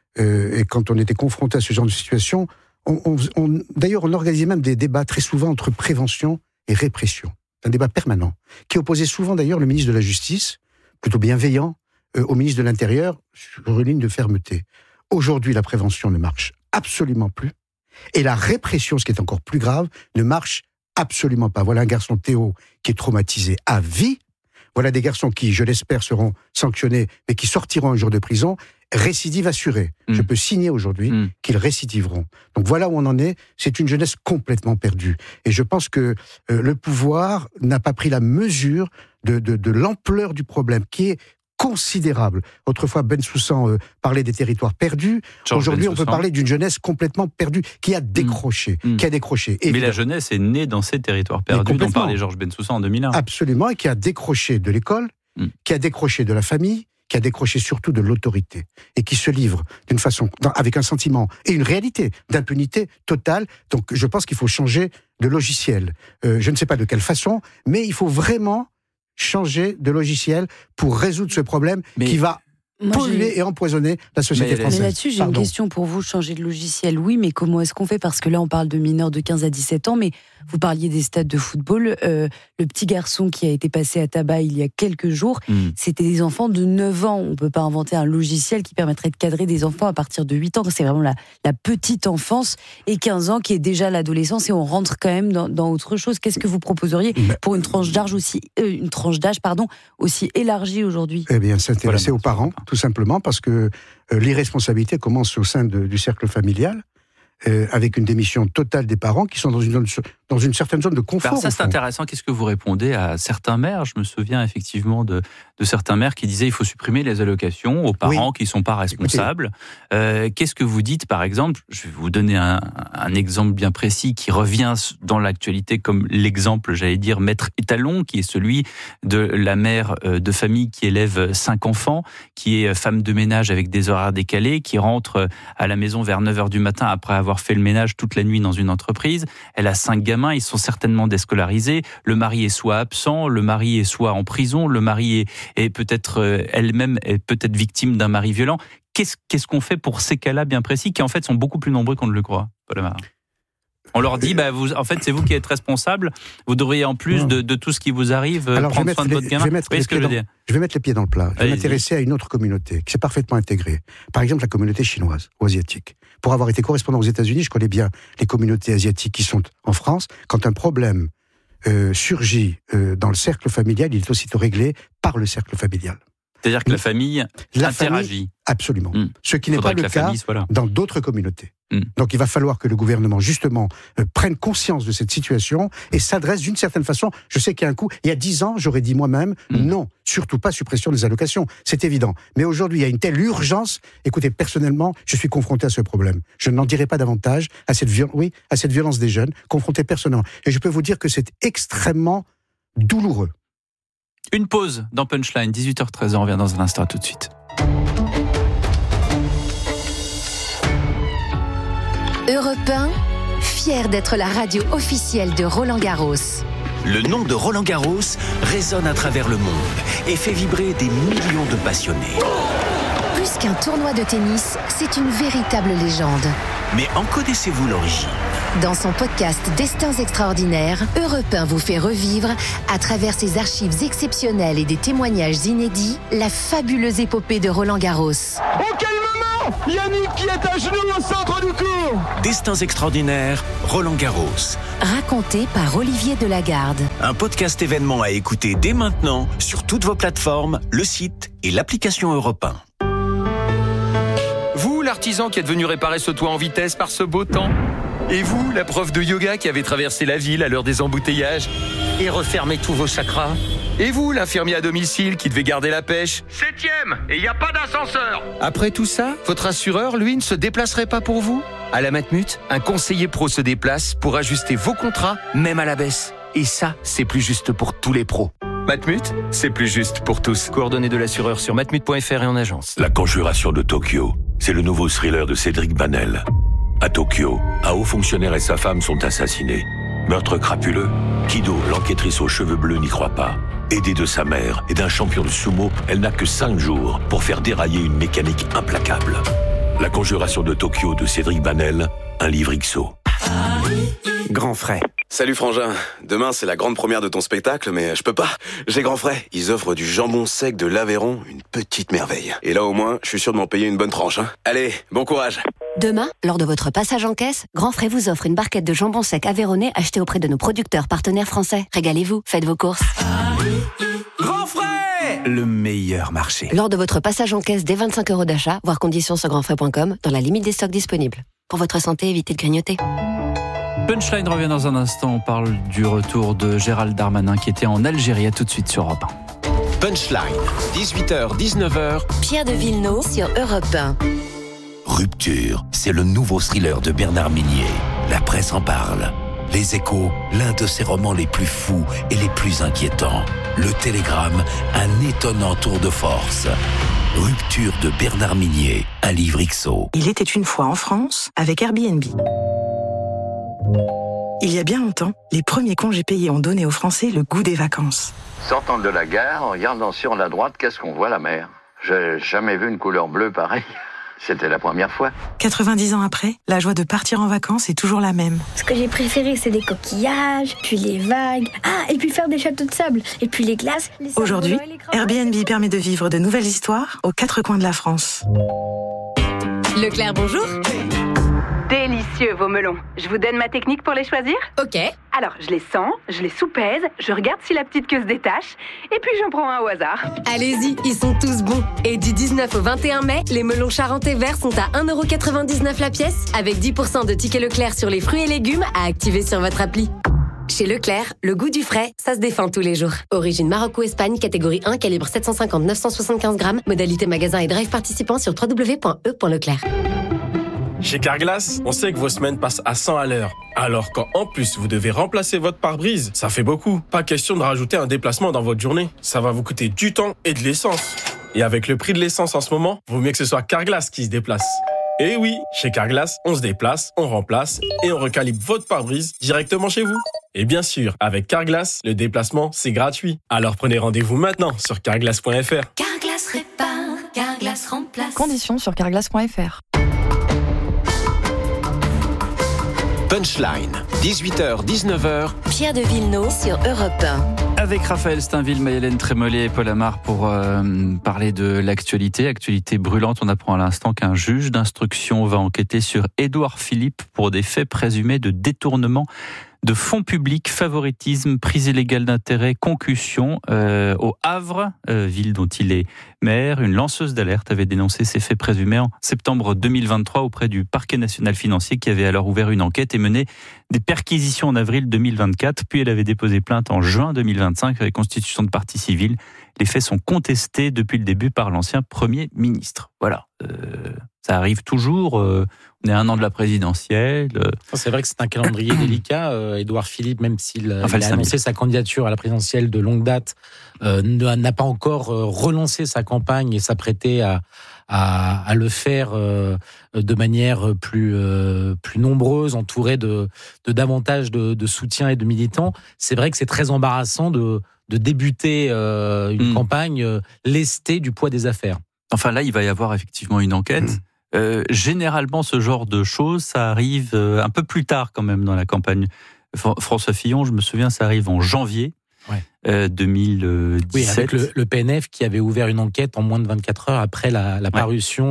et quand on était confronté à ce genre de situation, d'ailleurs on organisait même des débats très souvent entre prévention et répression. Un débat permanent, qui opposait souvent d'ailleurs le ministre de la Justice, plutôt bienveillant, au ministre de l'Intérieur, sur une ligne de fermeté. Aujourd'hui, la prévention ne marche absolument plus, et la répression, ce qui est encore plus grave, ne marche absolument pas. Voilà un garçon, Théo, qui est traumatisé à vie. Voilà des garçons qui, je l'espère, seront sanctionnés, mais qui sortiront un jour de prison, récidive assurée. Je peux signer aujourd'hui qu'ils récidiveront. Donc voilà où on en est. C'est une jeunesse complètement perdue. Et je pense que le pouvoir n'a pas pris la mesure de l'ampleur du problème, qui est considérable. Autrefois, Bensoussan parlait des territoires perdus. Aujourd'hui, on peut parler d'une jeunesse complètement perdue, qui a décroché. Mais la jeunesse est née dans ces territoires perdus dont parlait Georges Bensoussan en 2001. Absolument, et qui a décroché de l'école, qui a décroché de la famille, qui a décroché surtout de l'autorité, et qui se livre d'une façon, avec un sentiment et une réalité d'impunité totale. Donc je pense qu'il faut changer de logiciel. Je ne sais pas de quelle façon, mais il faut vraiment changer de logiciel pour résoudre ce problème qui va polluer et empoisonner la société française. Mais là-dessus, j'ai une question pour vous. Changer de logiciel, oui, mais comment est-ce qu'on fait? Parce que là, on parle de mineurs de 15 à 17 ans, mais vous parliez des stades de football. Le petit garçon qui a été passé à tabac il y a quelques jours, c'était des enfants de 9 ans. On ne peut pas inventer un logiciel qui permettrait de cadrer des enfants à partir de 8 ans. C'est vraiment la petite enfance, et 15 ans qui est déjà l'adolescence, et on rentre quand même dans autre chose. Qu'est-ce que vous proposeriez pour une tranche d'âge aussi élargie aujourd'hui? Eh bien, s'intéresser aux parents, tout simplement, parce que l'irresponsabilité commence au sein du cercle familial, avec une démission totale des parents qui sont dans une certaine zone de confort. Alors ça, c'est intéressant. Qu'est-ce que vous répondez à certains maires? Je me souviens effectivement de certains maires qui disaient il faut supprimer les allocations aux parents qui ne sont pas responsables. Qu'est-ce que vous dites, par exemple? Je vais vous donner un exemple bien précis qui revient dans l'actualité comme l'exemple, j'allais dire, maître étalon, qui est celui de la mère de famille qui élève 5 enfants, qui est femme de ménage avec des horaires décalés, qui rentre à la maison vers 9h du matin après avoir fait le ménage toute la nuit dans une entreprise. Elle a 5 gamins, ils sont certainement déscolarisés. Le mari est soit absent, le mari est soit en prison, le mari est peut-être elle-même est peut-être victime d'un mari violent. Qu'est-ce qu'on fait pour ces cas-là bien précis, qui en fait sont beaucoup plus nombreux qu'on ne le croit, Paul Amar? On leur dit, en fait, c'est vous qui êtes responsable. Vous devriez, en plus de tout ce qui vous arrive, prendre soin de votre gamin. Je vais mettre les pieds dans le plat. Je vais m'intéresser à une autre communauté qui s'est parfaitement intégrée. Par exemple, la communauté chinoise ou asiatique. Pour avoir été correspondant aux États-Unis, je connais bien les communautés asiatiques qui sont en France. Quand un problème surgit dans le cercle familial, il est aussitôt réglé par le cercle familial. C'est-à-dire que la famille interagit. Absolument. Ce qui n'est pas le cas dans d'autres communautés. Donc il va falloir que le gouvernement, justement, prenne conscience de cette situation et s'adresse d'une certaine façon. Je sais qu'il y a un coup. Il y a 10 ans, j'aurais dit moi-même, non, surtout pas suppression des allocations. C'est évident. Mais aujourd'hui, il y a une telle urgence. Écoutez, personnellement, je suis confronté à ce problème. Je n'en dirai pas davantage à cette violence des jeunes, confronté personnellement. Et je peux vous dire que c'est extrêmement douloureux. Une pause dans Punchline, 18h13, on revient dans un instant, tout de suite. Europe 1, fier d'être la radio officielle de Roland-Garros. Le nom de Roland-Garros résonne à travers le monde et fait vibrer des millions de passionnés. Plus qu'un tournoi de tennis, c'est une véritable légende. Mais en connaissez-vous l'origine ? Dans son podcast Destins extraordinaires, Europe 1 vous fait revivre, à travers ses archives exceptionnelles et des témoignages inédits, la fabuleuse épopée de Roland-Garros. Oh, quel moment ! Yannick qui est à genoux au centre du court. Destins extraordinaires, Roland-Garros. Raconté par Olivier Delagarde. Un podcast événement à écouter dès maintenant sur toutes vos plateformes, le site et l'application Europe 1. Vous, l'artisan qui êtes venu réparer ce toit en vitesse par ce beau temps. Et vous, la prof de yoga qui avez traversé la ville à l'heure des embouteillages et refermé tous vos chakras. Et vous, l'infirmier à domicile qui devait garder la pêche. 7e, et il n'y a pas d'ascenseur. Après tout ça, votre assureur, lui, ne se déplacerait pas pour vous ? À la Matmut, un conseiller pro se déplace pour ajuster vos contrats, même à la baisse. Et ça, c'est plus juste pour tous les pros. Matmut, c'est plus juste pour tous. Coordonnées de l'assureur sur matmut.fr et en agence. La Conjuration de Tokyo, c'est le nouveau thriller de Cédric Banel. À Tokyo, un haut fonctionnaire et sa femme sont assassinés. Meurtre crapuleux, Kido, l'enquêtrice aux cheveux bleus, n'y croit pas. Aidée de sa mère et d'un champion de sumo, elle n'a que 5 jours pour faire dérailler une mécanique implacable. La Conjuration de Tokyo de Cédric Banel, un livre XO. Grand frais. Salut Frangin, demain c'est la grande première de ton spectacle, mais je peux pas, j'ai grand frais. Ils offrent du jambon sec de l'Aveyron, une petite merveille. Et là au moins, je suis sûr de m'en payer une bonne tranche. Allez, bon courage. Demain, lors de votre passage en caisse, Grand Frais vous offre une barquette de jambon sec aveyronnais achetée auprès de nos producteurs partenaires français. Régalez-vous, faites vos courses. Grand frais ! Le meilleur marché. Lors de votre passage en caisse dès 25 € d'achat, voire conditions sur grandfrais.com, dans la limite des stocks disponibles. Pour votre santé, évitez de grignoter. Punchline revient dans un instant. On parle du retour de Gérald Darmanin qui était en Algérie. À tout de suite sur Europe 1. Punchline, 18h, 19h. Pierre de Villeneuve sur Europe 1. Rupture, c'est le nouveau thriller de Bernard Minier. La presse en parle. Les Échos, l'un de ses romans les plus fous et les plus inquiétants. Le Télégramme, un étonnant tour de force. Rupture de Bernard Minier, un livre XO. Il était une fois en France avec Airbnb. Il y a bien longtemps, les premiers congés payés ont donné aux Français le goût des vacances. Sortant de la gare, en regardant sur la droite, qu'est-ce qu'on voit? La mer. J'ai jamais vu une couleur bleue pareille. C'était la première fois. 90 ans après, la joie de partir en vacances est toujours la même. Ce que j'ai préféré, c'est les coquillages, puis les vagues. Ah, et puis faire des châteaux de sable, et puis les glaces. Aujourd'hui, Airbnb permet de vivre de nouvelles histoires aux 4 coins de la France. Leclerc, bonjour. Délicieux vos melons. Je vous donne ma technique pour les choisir ? Ok. Alors, je les sens, je les soupèse, je regarde si la petite queue se détache, et puis j'en prends un au hasard. Allez-y, ils sont tous bons. Et du 19 au 21 mai, les melons charentais verts sont à 1,99€ la pièce, avec 10% de tickets Leclerc sur les fruits et légumes à activer sur votre appli. Chez Leclerc, le goût du frais, ça se défend tous les jours. Origine Maroc ou Espagne, catégorie 1, calibre 750-975 grammes, modalité magasin et drive participant sur www.e.leclerc. Chez Carglass, on sait que vos semaines passent à 100 à l'heure. Alors quand en plus vous devez remplacer votre pare-brise, ça fait beaucoup. Pas question de rajouter un déplacement dans votre journée. Ça va vous coûter du temps et de l'essence. Et avec le prix de l'essence en ce moment, vaut mieux que ce soit Carglass qui se déplace. Et oui, chez Carglass, on se déplace, on remplace et on recalibre votre pare-brise directement chez vous. Et bien sûr, avec Carglass, le déplacement, c'est gratuit. Alors prenez rendez-vous maintenant sur carglass.fr. Carglass répare, Carglass remplace. Conditions sur carglass.fr. Punchline, 18h, 19h. Pierre de Villeneuve sur Europe 1. Avec Raphaël Steinville, Maëlène Trémollet et Paul Amar pour parler de l'actualité. Actualité brûlante, on apprend à l'instant qu'un juge d'instruction va enquêter sur Édouard Philippe pour des faits présumés de détournement de fonds publics, favoritisme, prise illégale d'intérêt, concussion. Au Havre, ville dont il est maire, une lanceuse d'alerte avait dénoncé ces faits présumés en septembre 2023 auprès du parquet national financier qui avait alors ouvert une enquête et mené des perquisitions en avril 2024. Puis elle avait déposé plainte en juin 2025 avec constitution de partie civile. Les faits sont contestés depuis le début par l'ancien Premier ministre. Voilà. Ça arrive toujours. On est à 1 an de la présidentielle. C'est vrai que c'est un calendrier délicat. Édouard Philippe, même s'il a annoncé sa candidature à la présidentielle de longue date, n'a pas encore relancé sa campagne et s'apprêtait à le faire de manière plus nombreuse, entouré de davantage de soutien et de militants. C'est vrai que c'est très embarrassant de débuter une campagne lestée du poids des affaires. Enfin là, il va y avoir effectivement une enquête. Généralement, ce genre de choses, ça arrive un peu plus tard quand même dans la campagne. François Fillon, je me souviens, ça arrive en janvier 2017. Oui, avec le PNF qui avait ouvert une enquête en moins de 24 heures après la parution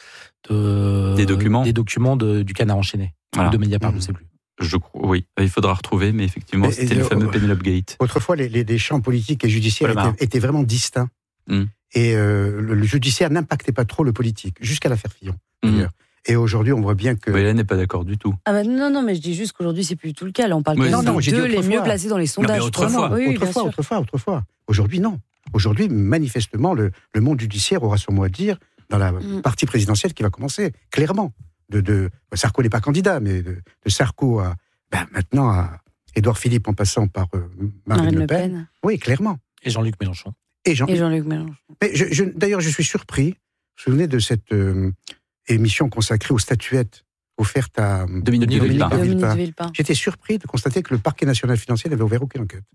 des documents du Canard enchaîné. Voilà. Ou de Mediapart, je ne sais plus. Oui, il faudra retrouver, mais effectivement, c'était le fameux Penelope Gate. Autrefois, les champs politiques et judiciaires étaient vraiment distincts. Et le judiciaire n'impactait pas trop le politique, jusqu'à l'affaire Fillon, d'ailleurs. Et aujourd'hui, on voit bien que... Mais elle n'est pas d'accord du tout. Non, mais je dis juste qu'aujourd'hui, c'est plus tout le cas. Là, on parle de deux les mieux placés dans les sondages. Autrefois. Aujourd'hui, non. Aujourd'hui, manifestement, le monde judiciaire aura son mot à dire dans la partie présidentielle qui va commencer, clairement. Sarko n'est pas candidat, mais de Sarko maintenant à Édouard Philippe en passant par Marine Le Pen. Oui, clairement. Et Jean-Luc Mélenchon. Et Jean-Luc Mélenchon. Mais d'ailleurs, je suis surpris. Vous vous souvenez de cette émission consacrée aux statuettes offertes à Dominique de Villepin. J'étais surpris de constater que le parquet national financier n'avait ouvert aucune enquête.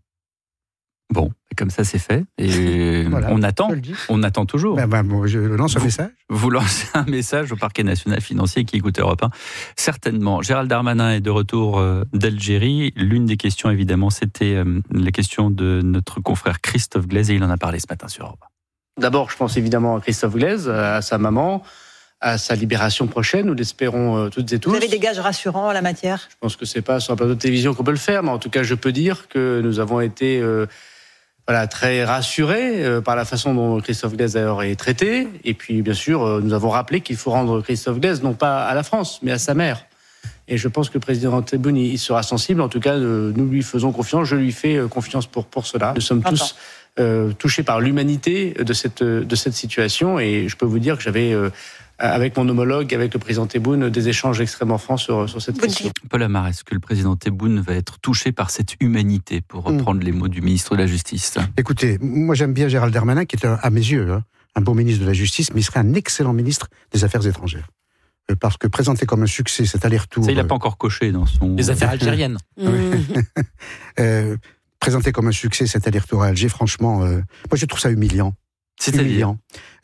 Bon, comme ça c'est fait. Et voilà, on attend toujours. Je lance un message. Vous lancez un message au parquet national financier qui écoute Europe 1. Certainement. Gérald Darmanin est de retour d'Algérie. L'une des questions, évidemment, c'était la question de notre confrère Christophe Glaise, et il en a parlé ce matin sur Europe 1. D'abord, je pense évidemment à Christophe Glaise, à sa maman, à sa libération prochaine, nous l'espérons toutes et tous. Vous avez des gages rassurants en la matière ? Je pense que c'est pas sur un plateau de télévision qu'on peut le faire, mais en tout cas, je peux dire que nous avons été très rassurés par la façon dont Christophe Glaise d'ailleurs est traité. Et puis, bien sûr, nous avons rappelé qu'il faut rendre Christophe Glaise non pas à la France, mais à sa mère. Et je pense que le président Tebboune y sera sensible. En tout cas, nous lui faisons confiance. Je lui fais confiance pour cela. Nous sommes tous touchés par l'humanité de cette situation. Et je peux vous dire que j'avais, avec mon homologue, avec le président Tebboune, des échanges extrêmement francs sur cette question. Paul Amar, est-ce que le président Tebboune va être touché par cette humanité, pour reprendre les mots du ministre de la Justice ? Écoutez, moi j'aime bien Gérald Darmanin, qui est à mes yeux un bon ministre de la Justice, mais il serait un excellent ministre des Affaires étrangères. Parce que présenté comme un succès, cet aller-retour... Ça, il n'a pas encore coché dans son... Les affaires algériennes. Présenté comme un succès, cet aller-retour à Alger, franchement, moi je trouve ça humiliant. C'est-à-dire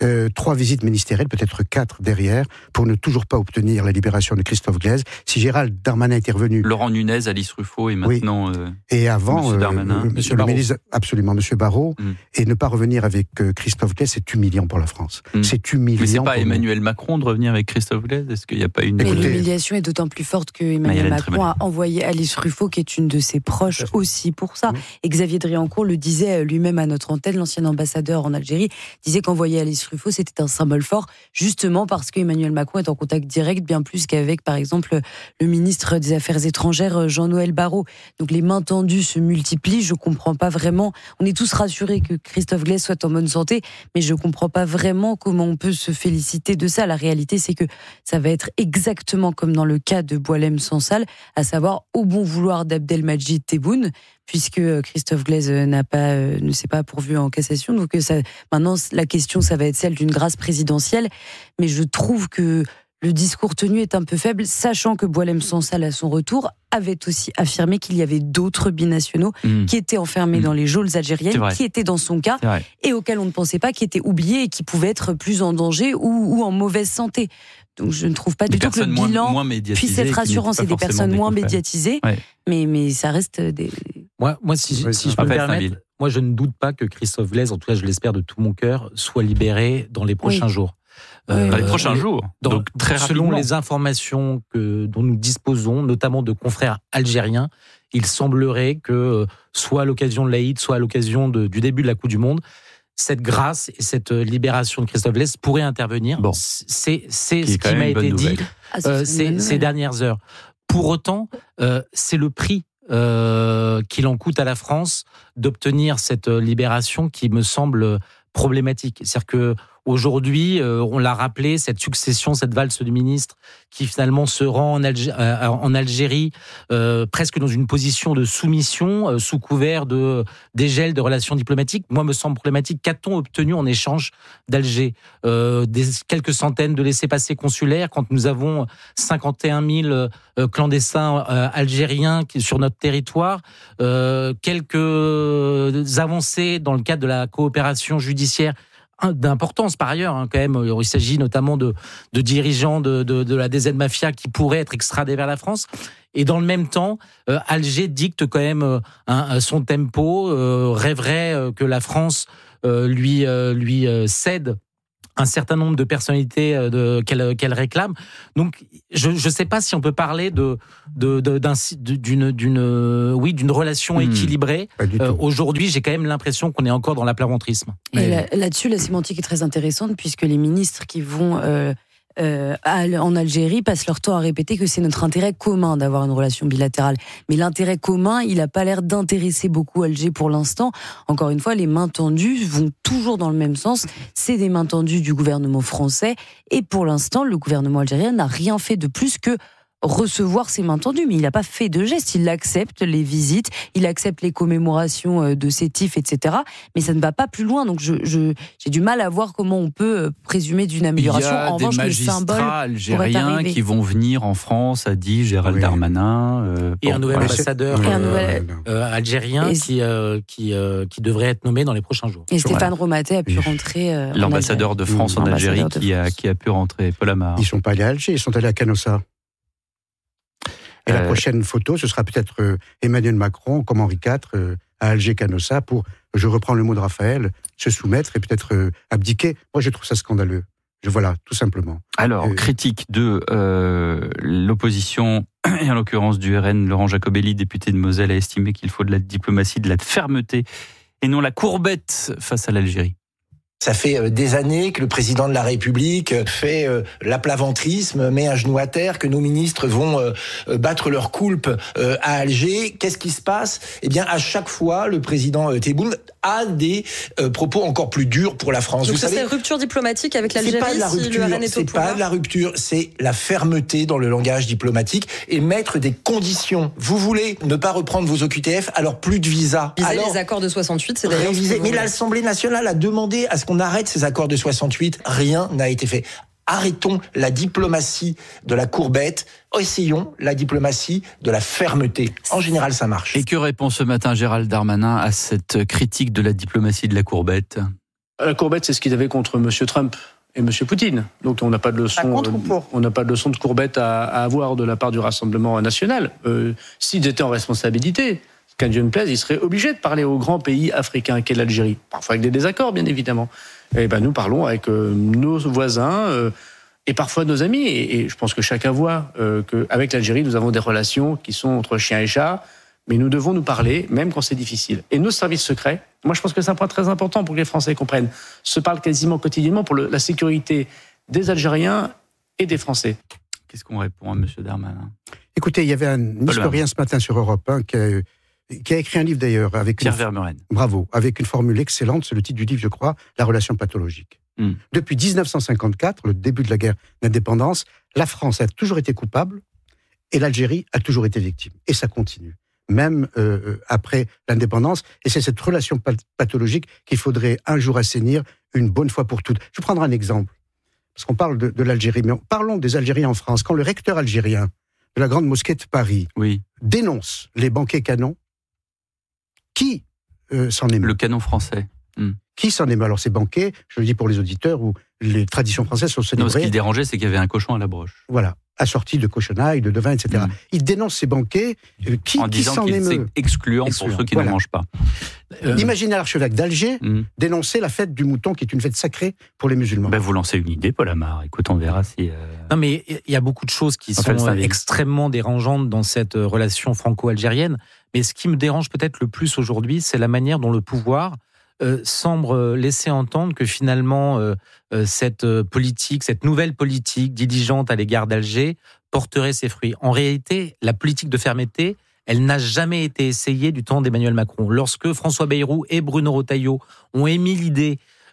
3 visites ministérielles, peut-être 4 derrière, pour ne toujours pas obtenir la libération de Christophe Glaise. Si Gérald Darmanin était revenu... Laurent Nunez, Alice Ruffo et maintenant... et avant, M. Darmanin. le ministre, absolument, M. Barrot, et ne pas revenir avec Christophe Glaise, c'est humiliant pour la France. C'est humiliant. Mais c'est pas Emmanuel Macron de revenir avec Christophe Glaise ? Est-ce qu'il n'y a pas une... Mais l'humiliation est d'autant plus forte que Emmanuel Macron a envoyé Alice Ruffo, qui est une de ses proches, aussi pour ça. Et Xavier Driancourt le disait lui-même à notre antenne, l'ancien ambassadeur en Algérie, disait qu'envoyer Alice Ruffo, c'était un symbole fort, justement parce qu'Emmanuel Macron est en contact direct, bien plus qu'avec, par exemple, le ministre des Affaires étrangères, Jean-Noël Barrot. Donc les mains tendues se multiplient, je comprends pas vraiment. On est tous rassurés que Christophe Glaise soit en bonne santé, mais je comprends pas vraiment comment on peut se féliciter de ça. La réalité, c'est que ça va être exactement comme dans le cas de Boualem Sansal, à savoir au bon vouloir d'Abdelmajid Tebboune, puisque Christophe Glaise ne s'est pas pourvu en cassation. Donc maintenant, la question, ça va être celle d'une grâce présidentielle. Mais je trouve que le discours tenu est un peu faible, sachant que Boualem Sansal, à son retour, avait aussi affirmé qu'il y avait d'autres binationaux qui étaient enfermés dans les geôles algériennes, qui étaient dans son cas, et auxquels on ne pensait pas, qui étaient oubliés et qui pouvaient être plus en danger ou en mauvaise santé. Donc je ne trouve pas du tout que le bilan puisse être rassurant. C'est des personnes moins médiatisées, mais ça reste des... Moi, si je peux me permettre, moi je ne doute pas que Christophe Glaise, en tout cas je l'espère de tout mon cœur, soit libéré dans les prochains jours. Dans les prochains jours, donc très rapidement. Selon les informations dont nous disposons, notamment de confrères algériens, il semblerait que, soit à l'occasion de l'Aïd, soit à l'occasion du début de la Coupe du Monde, cette grâce et cette libération de Christophe Glaise pourrait intervenir. Bon. C'est ce qui m'a été dit ces dernières heures. Pour autant, c'est le prix qu'il en coûte à la France d'obtenir cette libération qui me semble problématique. C'est-à-dire que Aujourd'hui, on l'a rappelé, cette succession, cette valse du ministre qui finalement se rend en Algérie presque dans une position de soumission sous couvert de dégel de relations diplomatiques, moi me semble problématique. Qu'a-t-on obtenu en échange d'Alger ? Quelques centaines de laissez-passer consulaires quand nous avons 51 000 clandestins algériens sur notre territoire, quelques avancées dans le cadre de la coopération judiciaire d'importance par ailleurs, quand même. Il s'agit notamment de dirigeants de la DZ Mafia qui pourraient être extradés vers la France. Et dans le même temps, Alger dicte quand même son tempo, rêverait que la France lui cède un certain nombre de personnalités qu'elle réclame. Donc, je ne sais pas si on peut parler d'une relation équilibrée. Aujourd'hui, j'ai quand même l'impression qu'on est encore dans l'aplaventrisme. Et là-dessus, la sémantique est très intéressante puisque les ministres qui vont en Algérie passent leur temps à répéter que c'est notre intérêt commun d'avoir une relation bilatérale. Mais l'intérêt commun, il n'a pas l'air d'intéresser beaucoup Alger pour l'instant. Encore une fois, les mains tendues vont toujours dans le même sens. C'est des mains tendues du gouvernement français. Et pour l'instant, le gouvernement algérien n'a rien fait de plus que recevoir ses mains tendues, mais il n'a pas fait de geste. Il accepte les visites, il accepte les commémorations de Sétif, etc. Mais ça ne va pas plus loin. Donc j'ai du mal à voir comment on peut présumer d'une amélioration. En revanche, les magistrats algériens qui vont venir en France, a dit Gérald Darmanin. Et un nouvel ambassadeur algérien qui devrait être nommé dans les prochains jours. Et Stéphane Romaté a pu rentrer. L'ambassadeur de France en Algérie qui a pu rentrer. Paul Amar. Ils ne sont pas allés à Alger, ils sont allés à Canossa. Et la prochaine photo, ce sera peut-être Emmanuel Macron, comme Henri IV, à Alger-Canossa, pour, je reprends le mot de Raphaël, se soumettre et peut-être abdiquer. Moi, je trouve ça scandaleux. Voilà, tout simplement. Alors, critique de l'opposition, et en l'occurrence du RN, Laurent Jacobelli, député de Moselle, a estimé qu'il faut de la diplomatie, de la fermeté, et non la courbette face à l'Algérie. Ça fait des années que le président de la République fait l'aplaventrisme, met un genou à terre, que nos ministres vont battre leur coulpe à Alger. Qu'est-ce qui se passe ? Eh bien, à chaque fois, le président Tebboune a des propos encore plus durs pour la France. Donc ça, c'est rupture diplomatique avec l'Algérie si le RN est au pouvoir ? C'est pas de la rupture, c'est la fermeté dans le langage diplomatique et mettre des conditions. Vous voulez ne pas reprendre vos OQTF, alors plus de visa. Les accords de 68, c'est d'ailleurs... Mais l'Assemblée nationale a demandé à ce qu'on arrête ces accords de 68. Rien n'a été fait. Arrêtons la diplomatie de la courbette, essayons la diplomatie de la fermeté. En général, ça marche. Et que répond ce matin Gérald Darmanin à cette critique de la diplomatie de la courbette ? La courbette, c'est ce qu'ils avaient contre M. Trump et M. Poutine. Donc on n'a pas de leçon, de courbette à avoir de la part du Rassemblement national. S'ils étaient en responsabilité, qu'à Dieu ne plaise, ils seraient obligés de parler au grand pays africain qu'est l'Algérie. Parfois avec des désaccords, bien évidemment. Et nous parlons avec nos voisins et parfois nos amis. Et je pense que chacun voit qu'avec l'Algérie, nous avons des relations qui sont entre chien et chat, mais nous devons nous parler, même quand c'est difficile. Et nos services secrets, moi je pense que c'est un point très important pour que les Français comprennent, se parlent quasiment quotidiennement pour la sécurité des Algériens et des Français. Qu'est-ce qu'on répond à M. Darmanin ? Écoutez, il y avait un historien ce matin sur Europe 1 qui a écrit un livre d'ailleurs avec Pierre Vermeuren. Bravo, avec une formule excellente, c'est le titre du livre, je crois, La relation pathologique. Depuis 1954, le début de la guerre d'indépendance, la France a toujours été coupable et l'Algérie a toujours été victime. Et ça continue, même après l'indépendance. Et c'est cette relation pathologique qu'il faudrait un jour assainir une bonne fois pour toutes. Je vais prendre un exemple, parce qu'on parle de l'Algérie, mais parlons des Algériens en France. Quand le recteur algérien de la Grande Mosquée de Paris dénonce les banquets canons, qui s'en émeut ? Le canon français. Qui s'en émeut ? Alors, ces banquets, je le dis pour les auditeurs, où les traditions françaises sont célébrées. Non, ce qui le dérangeait, c'est qu'il y avait un cochon à la broche. Voilà, assorti de cochonailles, de vin, etc. Il dénonce ces banquets. En disant s'en émeut ? C'est excluant pour ceux qui ne mangent pas. Imaginez l'archevêque d'Alger dénoncer la fête du mouton, qui est une fête sacrée pour les musulmans. Vous lancez une idée, Paul Amar. Écoute, on verra si... Non, mais il y a beaucoup de choses qui sont extrêmement dérangeantes dans cette relation franco-algérienne. Mais ce qui me dérange peut-être le plus aujourd'hui, c'est la manière dont le pouvoir semble laisser entendre que finalement cette politique, cette nouvelle politique diligente à l'égard d'Alger porterait ses fruits. En réalité, la politique de fermeté, elle n'a jamais été essayée du temps d'Emmanuel Macron. Lorsque François Bayrou et Bruno Retailleau ont émis l'idée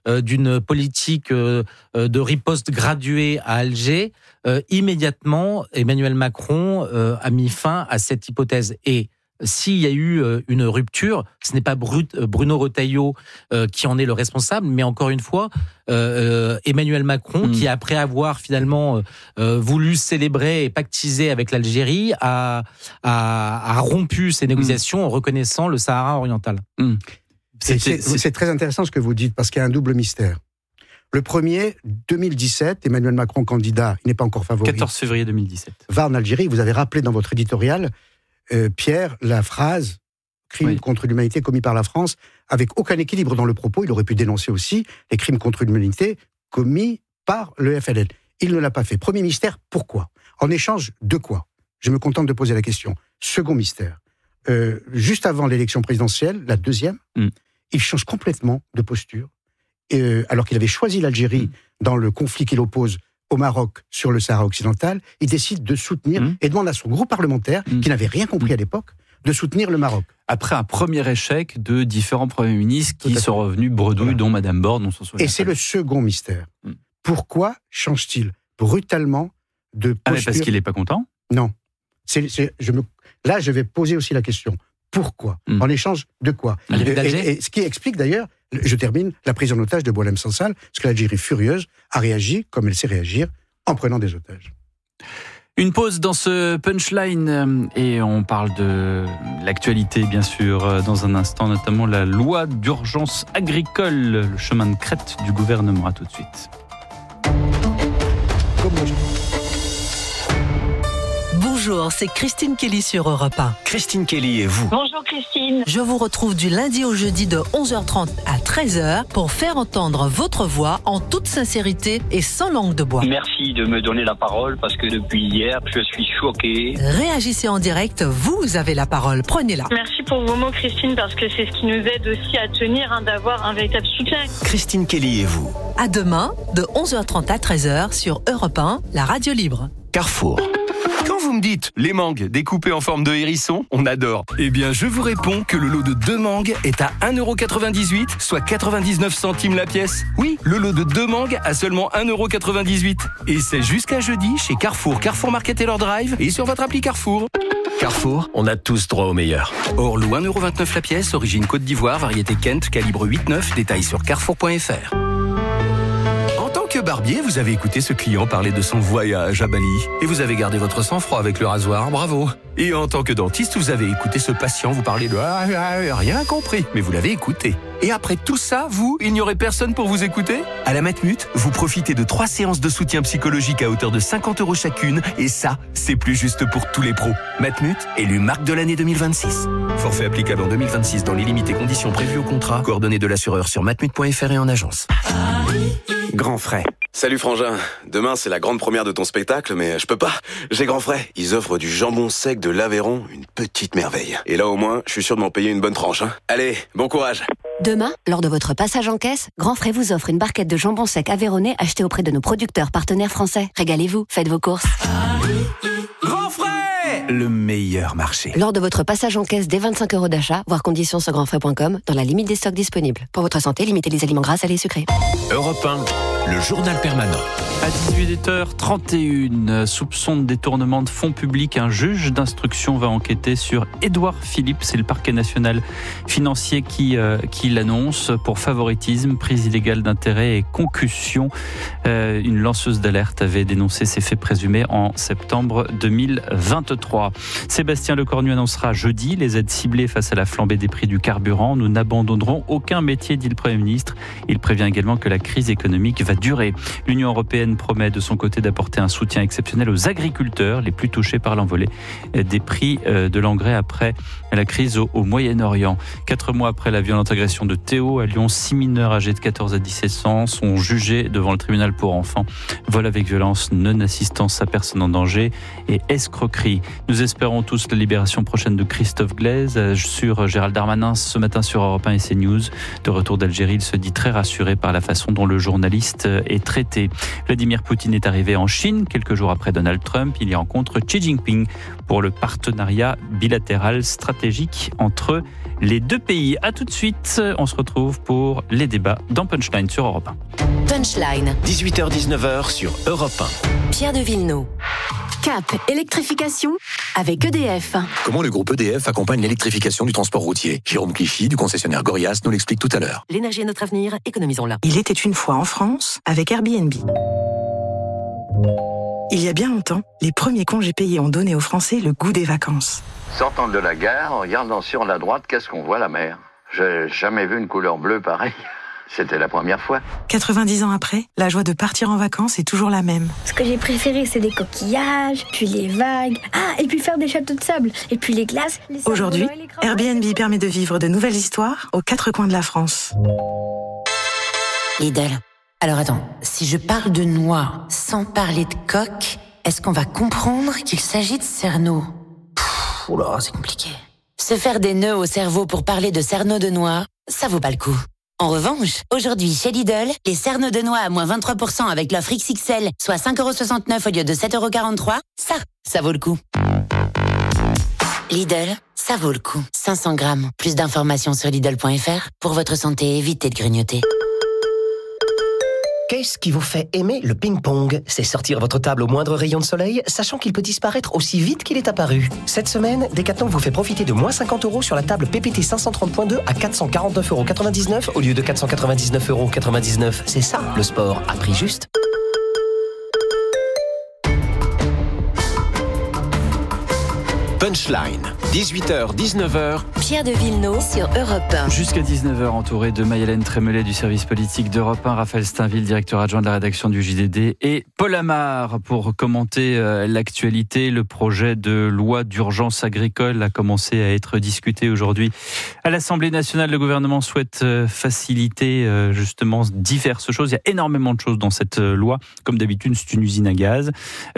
d'une politique de riposte graduée à Alger, immédiatement, Emmanuel Macron a mis fin à cette hypothèse. Et s'il y a eu une rupture, ce n'est pas Bruno Retailleau qui en est le responsable, mais encore une fois, Emmanuel Macron, qui après avoir finalement voulu célébrer et pactiser avec l'Algérie, a rompu ses négociations en reconnaissant le Sahara oriental. C'est très intéressant ce que vous dites, parce qu'il y a un double mystère. Le premier, 2017, Emmanuel Macron, candidat, il n'est pas encore favori. 14 février 2017. Va en Algérie, vous avez rappelé dans votre éditorial, Pierre, la phrase « crime contre l'humanité commis par la France », avec aucun équilibre dans le propos. Il aurait pu dénoncer aussi les crimes contre l'humanité commis par le FLN. Il ne l'a pas fait. Premier mystère, pourquoi ? En échange de quoi ? Je me contente de poser la question. Second mystère, juste avant l'élection présidentielle, la deuxième, il change complètement de posture. Alors qu'il avait choisi l'Algérie dans le conflit qu'il oppose au Maroc sur le Sahara occidental, il décide de soutenir et demande à son groupe parlementaire, qui n'avait rien compris à l'époque, de soutenir le Maroc. Après un premier échec de différents premiers ministres qui sont revenus bredouilles, dont Madame Borne, on s'en souvient. Et c'est le second mystère. Pourquoi change-t-il brutalement de posture ? Parce qu'il n'est pas content ? Non. Là, je vais poser aussi la question. Pourquoi ? En échange de quoi ? Et ce qui explique d'ailleurs, je termine, la prise en otage de Boualem Sansal, parce que l'Algérie furieuse a réagi comme elle sait réagir en prenant des otages. Une pause dans ce punchline et on parle de l'actualité bien sûr dans un instant, notamment la loi d'urgence agricole, le chemin de crête du gouvernement. À tout de suite. Bonjour, c'est Christine Kelly sur Europe 1. Christine Kelly et vous. Bonjour Christine. Je vous retrouve du lundi au jeudi de 11h30 à 13h pour faire entendre votre voix en toute sincérité et sans langue de bois. Merci de me donner la parole parce que depuis hier, je suis choqué. Réagissez en direct, vous avez la parole, prenez-la. Merci pour vos mots Christine parce que c'est ce qui nous aide aussi à tenir, d'avoir un véritable soutien. Christine Kelly et vous. À demain, de 11h30 à 13h sur Europe 1, la radio libre. Carrefour. Quand vous me dites les mangues découpées en forme de hérisson, on adore. Eh bien, je vous réponds que le lot de 2 mangues est à 1,98€, soit 99 centimes la pièce. Oui, le lot de 2 mangues à seulement 1,98€. Et c'est jusqu'à jeudi chez Carrefour, Carrefour Market Taylor Drive et sur votre appli Carrefour. Carrefour, on a tous droit au meilleur. Orlou 1,29€ la pièce, origine Côte d'Ivoire, variété Kent, calibre 8-9, détails sur carrefour.fr. Que barbier, vous avez écouté ce client parler de son voyage à Bali et vous avez gardé votre sang-froid avec le rasoir, bravo. Et en tant que dentiste, vous avez écouté ce patient vous parler de rien compris, mais vous l'avez écouté. Et après tout ça, il n'y aurait personne pour vous écouter ? À la Matmut, vous profitez de 3 séances de soutien psychologique à hauteur de 50€ chacune et ça, c'est plus juste pour tous les pros. Matmut, élu marque de l'année 2026. Forfait applicable en 2026 dans les limites et conditions prévues au contrat. Coordonnées de l'assureur sur matmut.fr et en agence. Grand frais. Salut Frangin, demain c'est la grande première de ton spectacle, mais je peux pas, j'ai grand frais. Ils offrent du jambon sec de l'Aveyron, une petite merveille. Et là au moins, je suis sûr de m'en payer une bonne tranche. Allez, bon courage. Demain, lors de votre passage en caisse, Grand Frais vous offre une barquette de jambon sec aveyronnais achetée auprès de nos producteurs partenaires français. Régalez-vous, faites vos courses. Grand frais, le meilleur marché. Lors de votre passage en caisse dès 25€ d'achat, voir conditions sur grandfrais.com, dans la limite des stocks disponibles. Pour votre santé, limitez les aliments gras, salés et sucrés. Europe 1, le journal permanent. À 18h31, soupçon de détournement de fonds publics, un juge d'instruction va enquêter sur Édouard Philippe, c'est le parquet national financier qui l'annonce pour favoritisme, prise illégale d'intérêt et concussion. Une lanceuse d'alerte avait dénoncé ces faits présumés en septembre 2023. Sébastien Lecornu annoncera jeudi les aides ciblées face à la flambée des prix du carburant. Nous n'abandonnerons aucun métier, dit le Premier ministre. Il prévient également que la crise économique va durer. L'Union européenne promet de son côté d'apporter un soutien exceptionnel aux agriculteurs les plus touchés par l'envolée des prix de l'engrais après la crise au Moyen-Orient. 4 mois après la violente agression de Théo à Lyon, 6 mineurs âgés de 14 à 17 ans sont jugés devant le tribunal pour enfants. Vol avec violence, non-assistance à personne en danger et escroquerie. Nous espérons tous la libération prochaine de Christophe Glaise sur Gérald Darmanin ce matin sur Europe 1 et CNews. De retour d'Algérie, il se dit très rassuré par la façon dont le journaliste est traité. Vladimir Poutine est arrivé en Chine quelques jours après Donald Trump. Il y rencontre Xi Jinping pour le partenariat bilatéral stratégique entre les deux pays. À tout de suite, on se retrouve pour les débats dans Punchline sur Europe 1. Punchline. 18h-19h sur Europe 1. Pierre de Villeneuve. Cap, électrification avec EDF. Comment le groupe EDF accompagne l'électrification du transport routier? Jérôme Clichy, du concessionnaire Gorias, nous l'explique tout à l'heure. L'énergie est notre avenir, économisons-la. Il était une fois en France avec Airbnb. Il y a bien longtemps, les premiers congés payés ont donné aux Français le goût des vacances. Sortant de la gare, en regardant sur la droite, qu'est-ce qu'on voit? La mer. J'ai jamais vu une couleur bleue pareille. C'était la première fois. 90 ans après, la joie de partir en vacances est toujours la même. Ce que j'ai préféré, c'est les coquillages, puis les vagues. Ah, et puis faire des châteaux de sable, et puis les glaces. Aujourd'hui, Airbnb permet de vivre de nouvelles histoires aux quatre coins de la France. Lidl. Alors attends, si je parle de noix sans parler de coque, est-ce qu'on va comprendre qu'il s'agit de cerneau? Oh là, c'est compliqué. Se faire des nœuds au cerveau pour parler de cerneau de noix, ça vaut pas le coup. En revanche, aujourd'hui chez Lidl, les cerneaux de noix à moins 23% avec l'offre XXL, soit 5,69€ au lieu de 7,43€, ça vaut le coup. Lidl, ça vaut le coup. 500 grammes. Plus d'informations sur Lidl.fr. Pour votre santé, évitez de grignoter. Qu'est-ce qui vous fait aimer le ping-pong? C'est sortir votre table au moindre rayon de soleil, sachant qu'il peut disparaître aussi vite qu'il est apparu. Cette semaine, Decathlon vous fait profiter de moins 50€ sur la table PPT 530.2 à 449,99€ au lieu de 499,99€. C'est ça, le sport à prix juste. Punchline, 18h-19h. Pierre de Villeneuve sur Europe 1. Jusqu'à 19h, entouré de Maïlène Trémollet du service politique d'Europe 1, Raphaël Steinville, directeur adjoint de la rédaction du JDD, et Paul Amar pour commenter l'actualité. Le projet de loi d'urgence agricole a commencé à être discuté aujourd'hui à l'Assemblée nationale. Le gouvernement souhaite faciliter justement diverses choses. Il y a énormément de choses dans cette loi. Comme d'habitude, c'est une usine à gaz.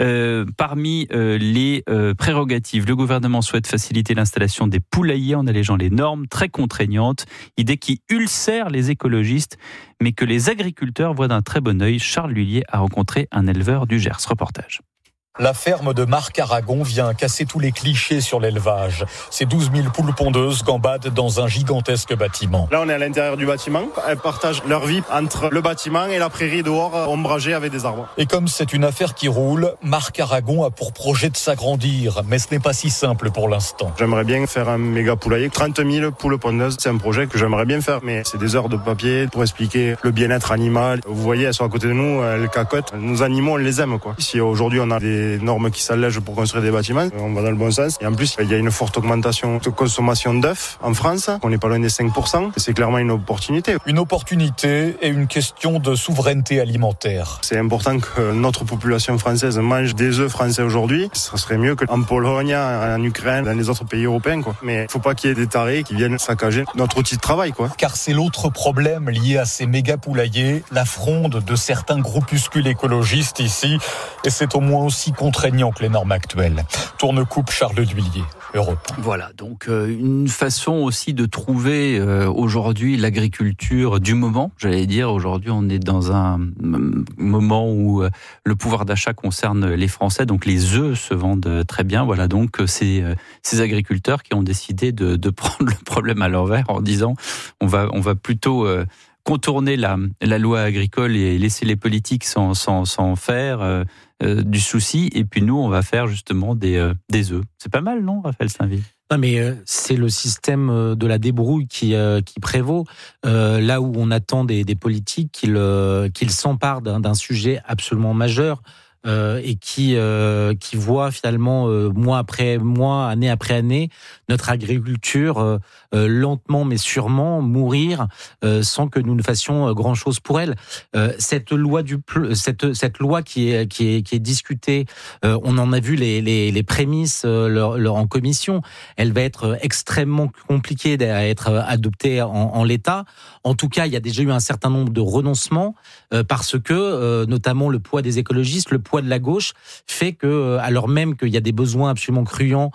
Parmi les prérogatives, le gouvernement souhaite faciliter l'installation des poulaillers en allégeant les normes très contraignantes, idée qui ulcère les écologistes, mais que les agriculteurs voient d'un très bon œil. Charles Lhuillier a rencontré un éleveur du Gers. Reportage. La ferme de Marc Aragon vient casser tous les clichés sur l'élevage. Ces 12 000 poules pondeuses gambadent dans un gigantesque bâtiment. Là, on est à l'intérieur du bâtiment. Elles partagent leur vie entre le bâtiment et la prairie dehors, ombragée avec des arbres. Et comme c'est une affaire qui roule, Marc Aragon a pour projet de s'agrandir. Mais ce n'est pas si simple pour l'instant. J'aimerais bien faire un méga poulailler. 30 000 poules pondeuses, c'est un projet que j'aimerais bien faire. Mais c'est des heures de papier pour expliquer le bien-être animal. Vous voyez, elles sont à côté de nous, elles cacotent. Nos animaux, on les aime, quoi. Si aujourd'hui, on a des normes qui s'allègent pour construire des bâtiments, on va dans le bon sens. Et en plus, il y a une forte augmentation de consommation d'œufs en France. On n'est pas loin des 5%. C'est clairement une opportunité. Une opportunité et une question de souveraineté alimentaire. C'est important que notre population française mange des œufs français aujourd'hui. Ça serait mieux qu'en Pologne, en Ukraine, dans les autres pays européens, quoi. Mais il ne faut pas qu'il y ait des tarés qui viennent saccager notre outil de travail, quoi. Car c'est l'autre problème lié à ces méga poulaillers, la fronde de certains groupuscules écologistes ici. Et c'est au moins aussi contraignant que les normes actuelles. Tourne-coupe Charles Lhuillier, Europe. Voilà, donc une façon aussi de trouver aujourd'hui l'agriculture du moment. J'allais dire, aujourd'hui on est dans un moment où le pouvoir d'achat concerne les Français, donc les œufs se vendent très bien. Voilà, donc ces agriculteurs qui ont décidé de prendre le problème à l'envers en disant on va plutôt contourner la loi agricole et laisser les politiques s'en faire du souci, et puis nous on va faire justement des œufs. C'est pas mal, non, Raphaël Steinville? Non, mais c'est le système de la débrouille qui prévaut. Là où on attend des politiques qu'ils s'emparent d'un sujet absolument majeur, et qui voit finalement mois après mois, année après année, notre agriculture lentement mais sûrement mourir sans que nous ne fassions grand chose pour elle. Cette loi cette loi qui est discutée, on en a vu les prémices en commission. Elle va être extrêmement compliquée à être adoptée en l'état. En tout cas, il y a déjà eu un certain nombre de renoncements parce que notamment le poids des écologistes, le poids de la gauche fait que, alors même qu'il y a des besoins absolument criants,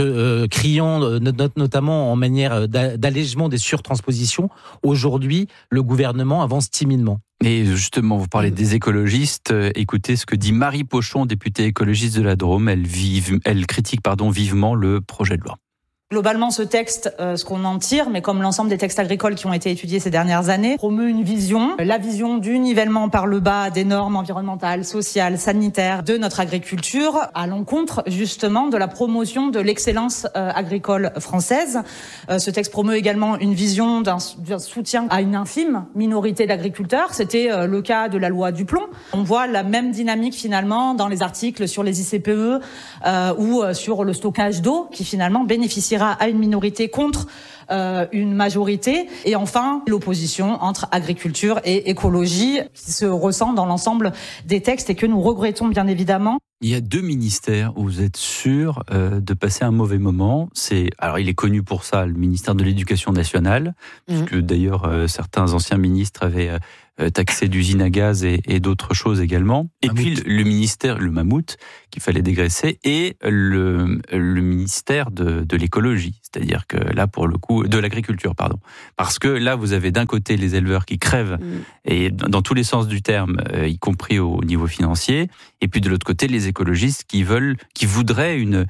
notamment en manière d'allègement des surtranspositions, aujourd'hui, le gouvernement avance timidement. Et justement, vous parlez des écologistes. Écoutez ce que dit Marie Pochon, députée écologiste de la Drôme. Elle critique vivement le projet de loi. Globalement, ce texte, ce qu'on en tire, mais comme l'ensemble des textes agricoles qui ont été étudiés ces dernières années, promeut une vision, la vision du nivellement par le bas des normes environnementales, sociales, sanitaires de notre agriculture, à l'encontre justement de la promotion de l'excellence agricole française. Ce texte promeut également une vision d'un soutien à une infime minorité d'agriculteurs. C'était le cas de la loi du plomb. On voit la même dynamique finalement dans les articles sur les ICPE ou sur le stockage d'eau qui finalement bénéficiera à une minorité contre une majorité. Et enfin, l'opposition entre agriculture et écologie qui se ressent dans l'ensemble des textes et que nous regrettons bien évidemment. Il y a 2 ministères où vous êtes sûr de passer un mauvais moment. Alors, il est connu pour ça, le ministère de l'Éducation nationale, puisque d'ailleurs certains anciens ministres avaient taxé d'usines à gaz et d'autres choses également. Et puis le ministère, le mammouth, qu'il fallait dégraisser, et le ministère de l'écologie. C'est-à-dire que là, pour le coup, de l'agriculture, pardon. Parce que là, vous avez d'un côté les éleveurs qui crèvent, et dans tous les sens du terme, y compris au niveau financier, et puis de l'autre côté, les écologistes qui voudraient une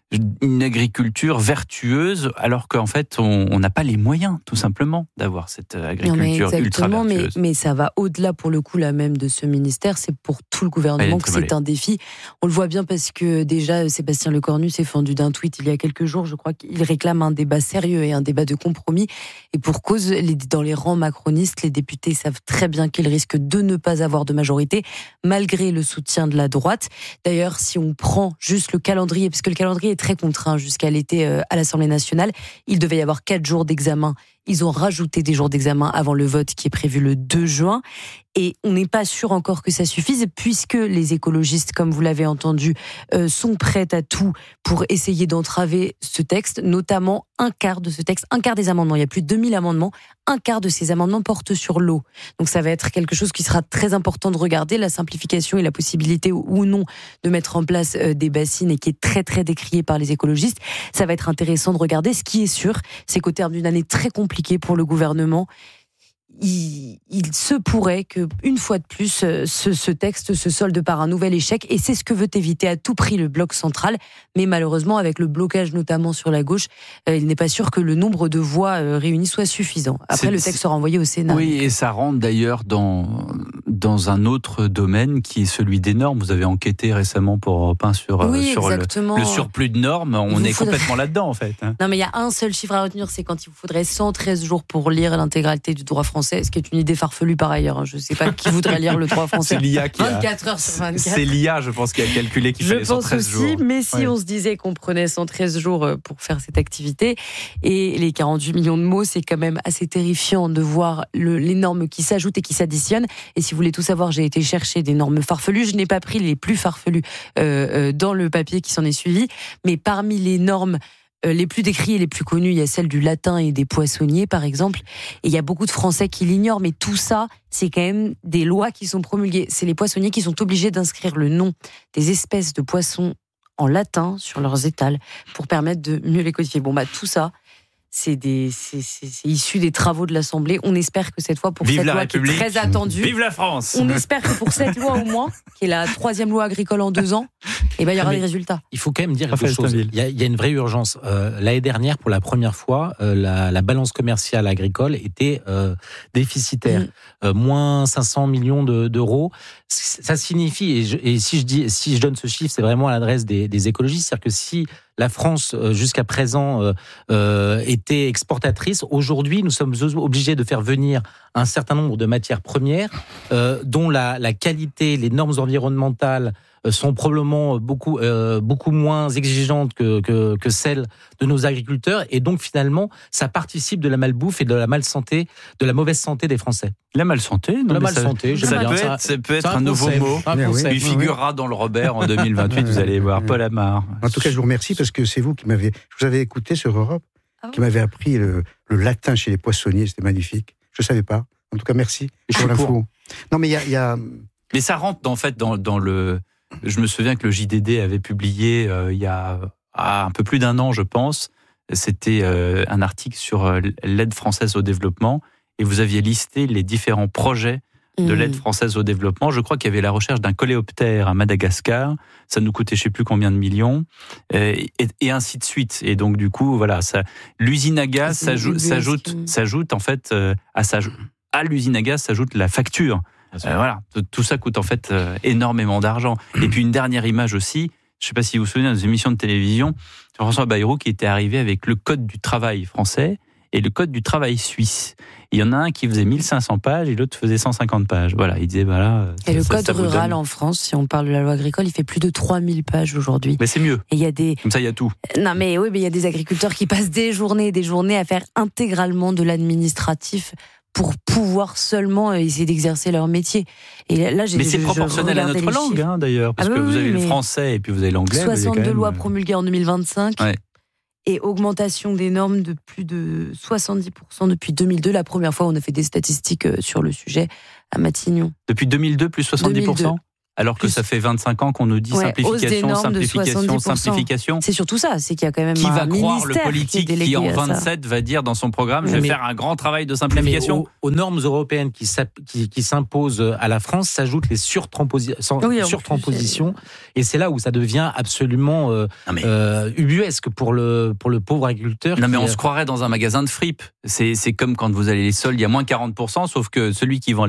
agriculture vertueuse, alors qu'en fait, on n'a pas les moyens, tout simplement, d'avoir cette agriculture ultra vertueuse. Mais ça va au-delà, pour le coup, là même de ce ministère. C'est pour tout le gouvernement que c'est un défi. On le voit bien parce que déjà, Sébastien Lecornu s'est fendu d'un tweet il y a quelques jours. Je crois qu'il réclame un débat sérieux et un débat de compromis. Et pour cause, dans les rangs macronistes, les députés savent très bien qu'ils risquent de ne pas avoir de majorité, malgré le soutien de la droite. D'ailleurs, si on prend juste le calendrier, parce que le calendrier est très contraint jusqu'à l'été à l'Assemblée nationale. Il devait y avoir 4 jours d'examen. Ils ont rajouté des jours d'examen avant le vote qui est prévu le 2 juin. Et on n'est pas sûr encore que ça suffise, puisque les écologistes, comme vous l'avez entendu, sont prêts à tout pour essayer d'entraver ce texte, notamment un quart de ce texte, un quart des amendements. Il y a plus de 2000 amendements. Un quart de ces amendements portent sur l'eau. Donc ça va être quelque chose qui sera très important de regarder, la simplification et la possibilité ou non de mettre en place des bassines, et qui est très très décrié par les écologistes. Ça va être intéressant de regarder. Ce qui est sûr, c'est qu'au terme d'une année très compliquée pour le gouvernement, il se pourrait que, une fois de plus, ce texte se solde par un nouvel échec, et c'est ce que veut éviter à tout prix le bloc central. Mais malheureusement, avec le blocage notamment sur la gauche, il n'est pas sûr que le nombre de voix réunies soit suffisant. Après, le texte sera envoyé au Sénat. Oui, et ça rentre d'ailleurs dans un autre domaine qui est celui des normes. Vous avez enquêté récemment pour Europe 1 sur le surplus de normes. On est complètement là-dedans, en fait. Non, mais il y a un seul chiffre à retenir, c'est quand il vous faudrait 113 jours pour lire l'intégralité du droit français, ce qui est une idée farfelue par ailleurs. Je ne sais pas qui voudrait lire le droit français. C'est l'IA 24 heures sur 24. C'est l'IA, je pense, qui a calculé qu'il fallait 113 jours. Je pense aussi, mais si on se disait qu'on prenait 113 jours pour faire cette activité, et les 48 millions de mots, c'est quand même assez terrifiant de voir les normes qui s'ajoutent et qui s'additionnent. Et si vous voulez tout savoir, j'ai été chercher des normes farfelues. Je n'ai pas pris les plus farfelues dans le papier qui s'en est suivi, mais parmi les normes les plus décriées et les plus connues, il y a celle du latin et des poissonniers, par exemple. Et il y a beaucoup de Français qui l'ignorent, mais tout ça, c'est quand même des lois qui sont promulguées. C'est les poissonniers qui sont obligés d'inscrire le nom des espèces de poissons en latin sur leurs étals pour permettre de mieux les codifier. Bon, tout ça, c'est issu des travaux de l'Assemblée. On espère que cette fois, pour cette loi qui est très attendue... Vive la France! On espère que pour cette loi au moins, qui est la 3e loi agricole en 2 ans, il y aura des résultats. Il faut quand même dire quelque chose. Il y a une vraie urgence. L'année dernière, pour la première fois, la balance commerciale agricole était déficitaire. Moins 500 millions d'euros. Ça signifie, et si je donne ce chiffre, c'est vraiment à l'adresse des écologistes, c'est-à-dire que si la France, jusqu'à présent, était exportatrice, aujourd'hui, nous sommes obligés de faire venir un certain nombre de matières premières dont la qualité, les normes environnementales sont probablement beaucoup moins exigeantes que celles de nos agriculteurs, et donc finalement ça participe de la malbouffe et de la mauvaise santé des Français. La malsanté, ça peut être un nouveau mot. Il figurera dans le Robert en 2028. Vous allez voir, Paul Amar. En tout cas, je vous remercie parce que c'est vous qui je vous avais écouté sur Europe, qui m'avez appris le latin chez les poissonniers. C'était magnifique. Je savais pas. En tout cas, merci pour l'info. Non, mais il y a. Mais ça rentre en fait dans le. Je me souviens que le JDD avait publié il y a un peu plus d'1 an, je pense. C'était un article sur l'aide française au développement, et vous aviez listé les différents projets de l'aide française au développement. Je crois qu'il y avait la recherche d'un coléoptère à Madagascar. Ça nous coûtait je ne sais plus combien de millions, et ainsi de suite. Et donc, du coup, voilà, l'usine à gaz s'ajoute en fait à l'usine à gaz s'ajoute la facture. Voilà, tout ça coûte en fait énormément d'argent. Et puis une dernière image aussi, je ne sais pas si vous vous souvenez, dans une émission de télévision, François Bayrou qui était arrivé avec le code du travail français et le code du travail suisse. Il y en a un qui faisait 1500 pages et l'autre faisait 150 pages. Voilà, il disait voilà. Et le code rural en France, si on parle de la loi agricole, il fait plus de 3000 pages aujourd'hui. Mais c'est mieux. Et il y a comme ça, il y a tout. Non, mais oui, mais il y a des agriculteurs qui passent des journées à faire intégralement de l'administratif pour pouvoir seulement essayer d'exercer leur métier. Et là, mais c'est proportionnel à notre langue, d'ailleurs, parce que vous avez le français et puis vous avez l'anglais. 62 lois promulguées en 2025. Ouais. Et augmentation des normes de plus de 70% depuis 2002. La première fois, on a fait des statistiques sur le sujet à Matignon. Depuis 2002, plus 70%? 2002. Alors que ça fait 25 ans qu'on nous dit simplification. C'est surtout ça, c'est qu'il y a quand même qui un va croire le ministère politique qui en 27 va dire dans son programme je vais faire un grand travail de simplification. Aux normes européennes qui s'imposent à la France s'ajoutent les surtranspositions, et c'est là où ça devient absolument ubuesque pour le pauvre agriculteur. Non mais on se croirait dans un magasin de fripes. C'est comme quand vous allez les soldes, il y a moins 40%, sauf que celui qui vend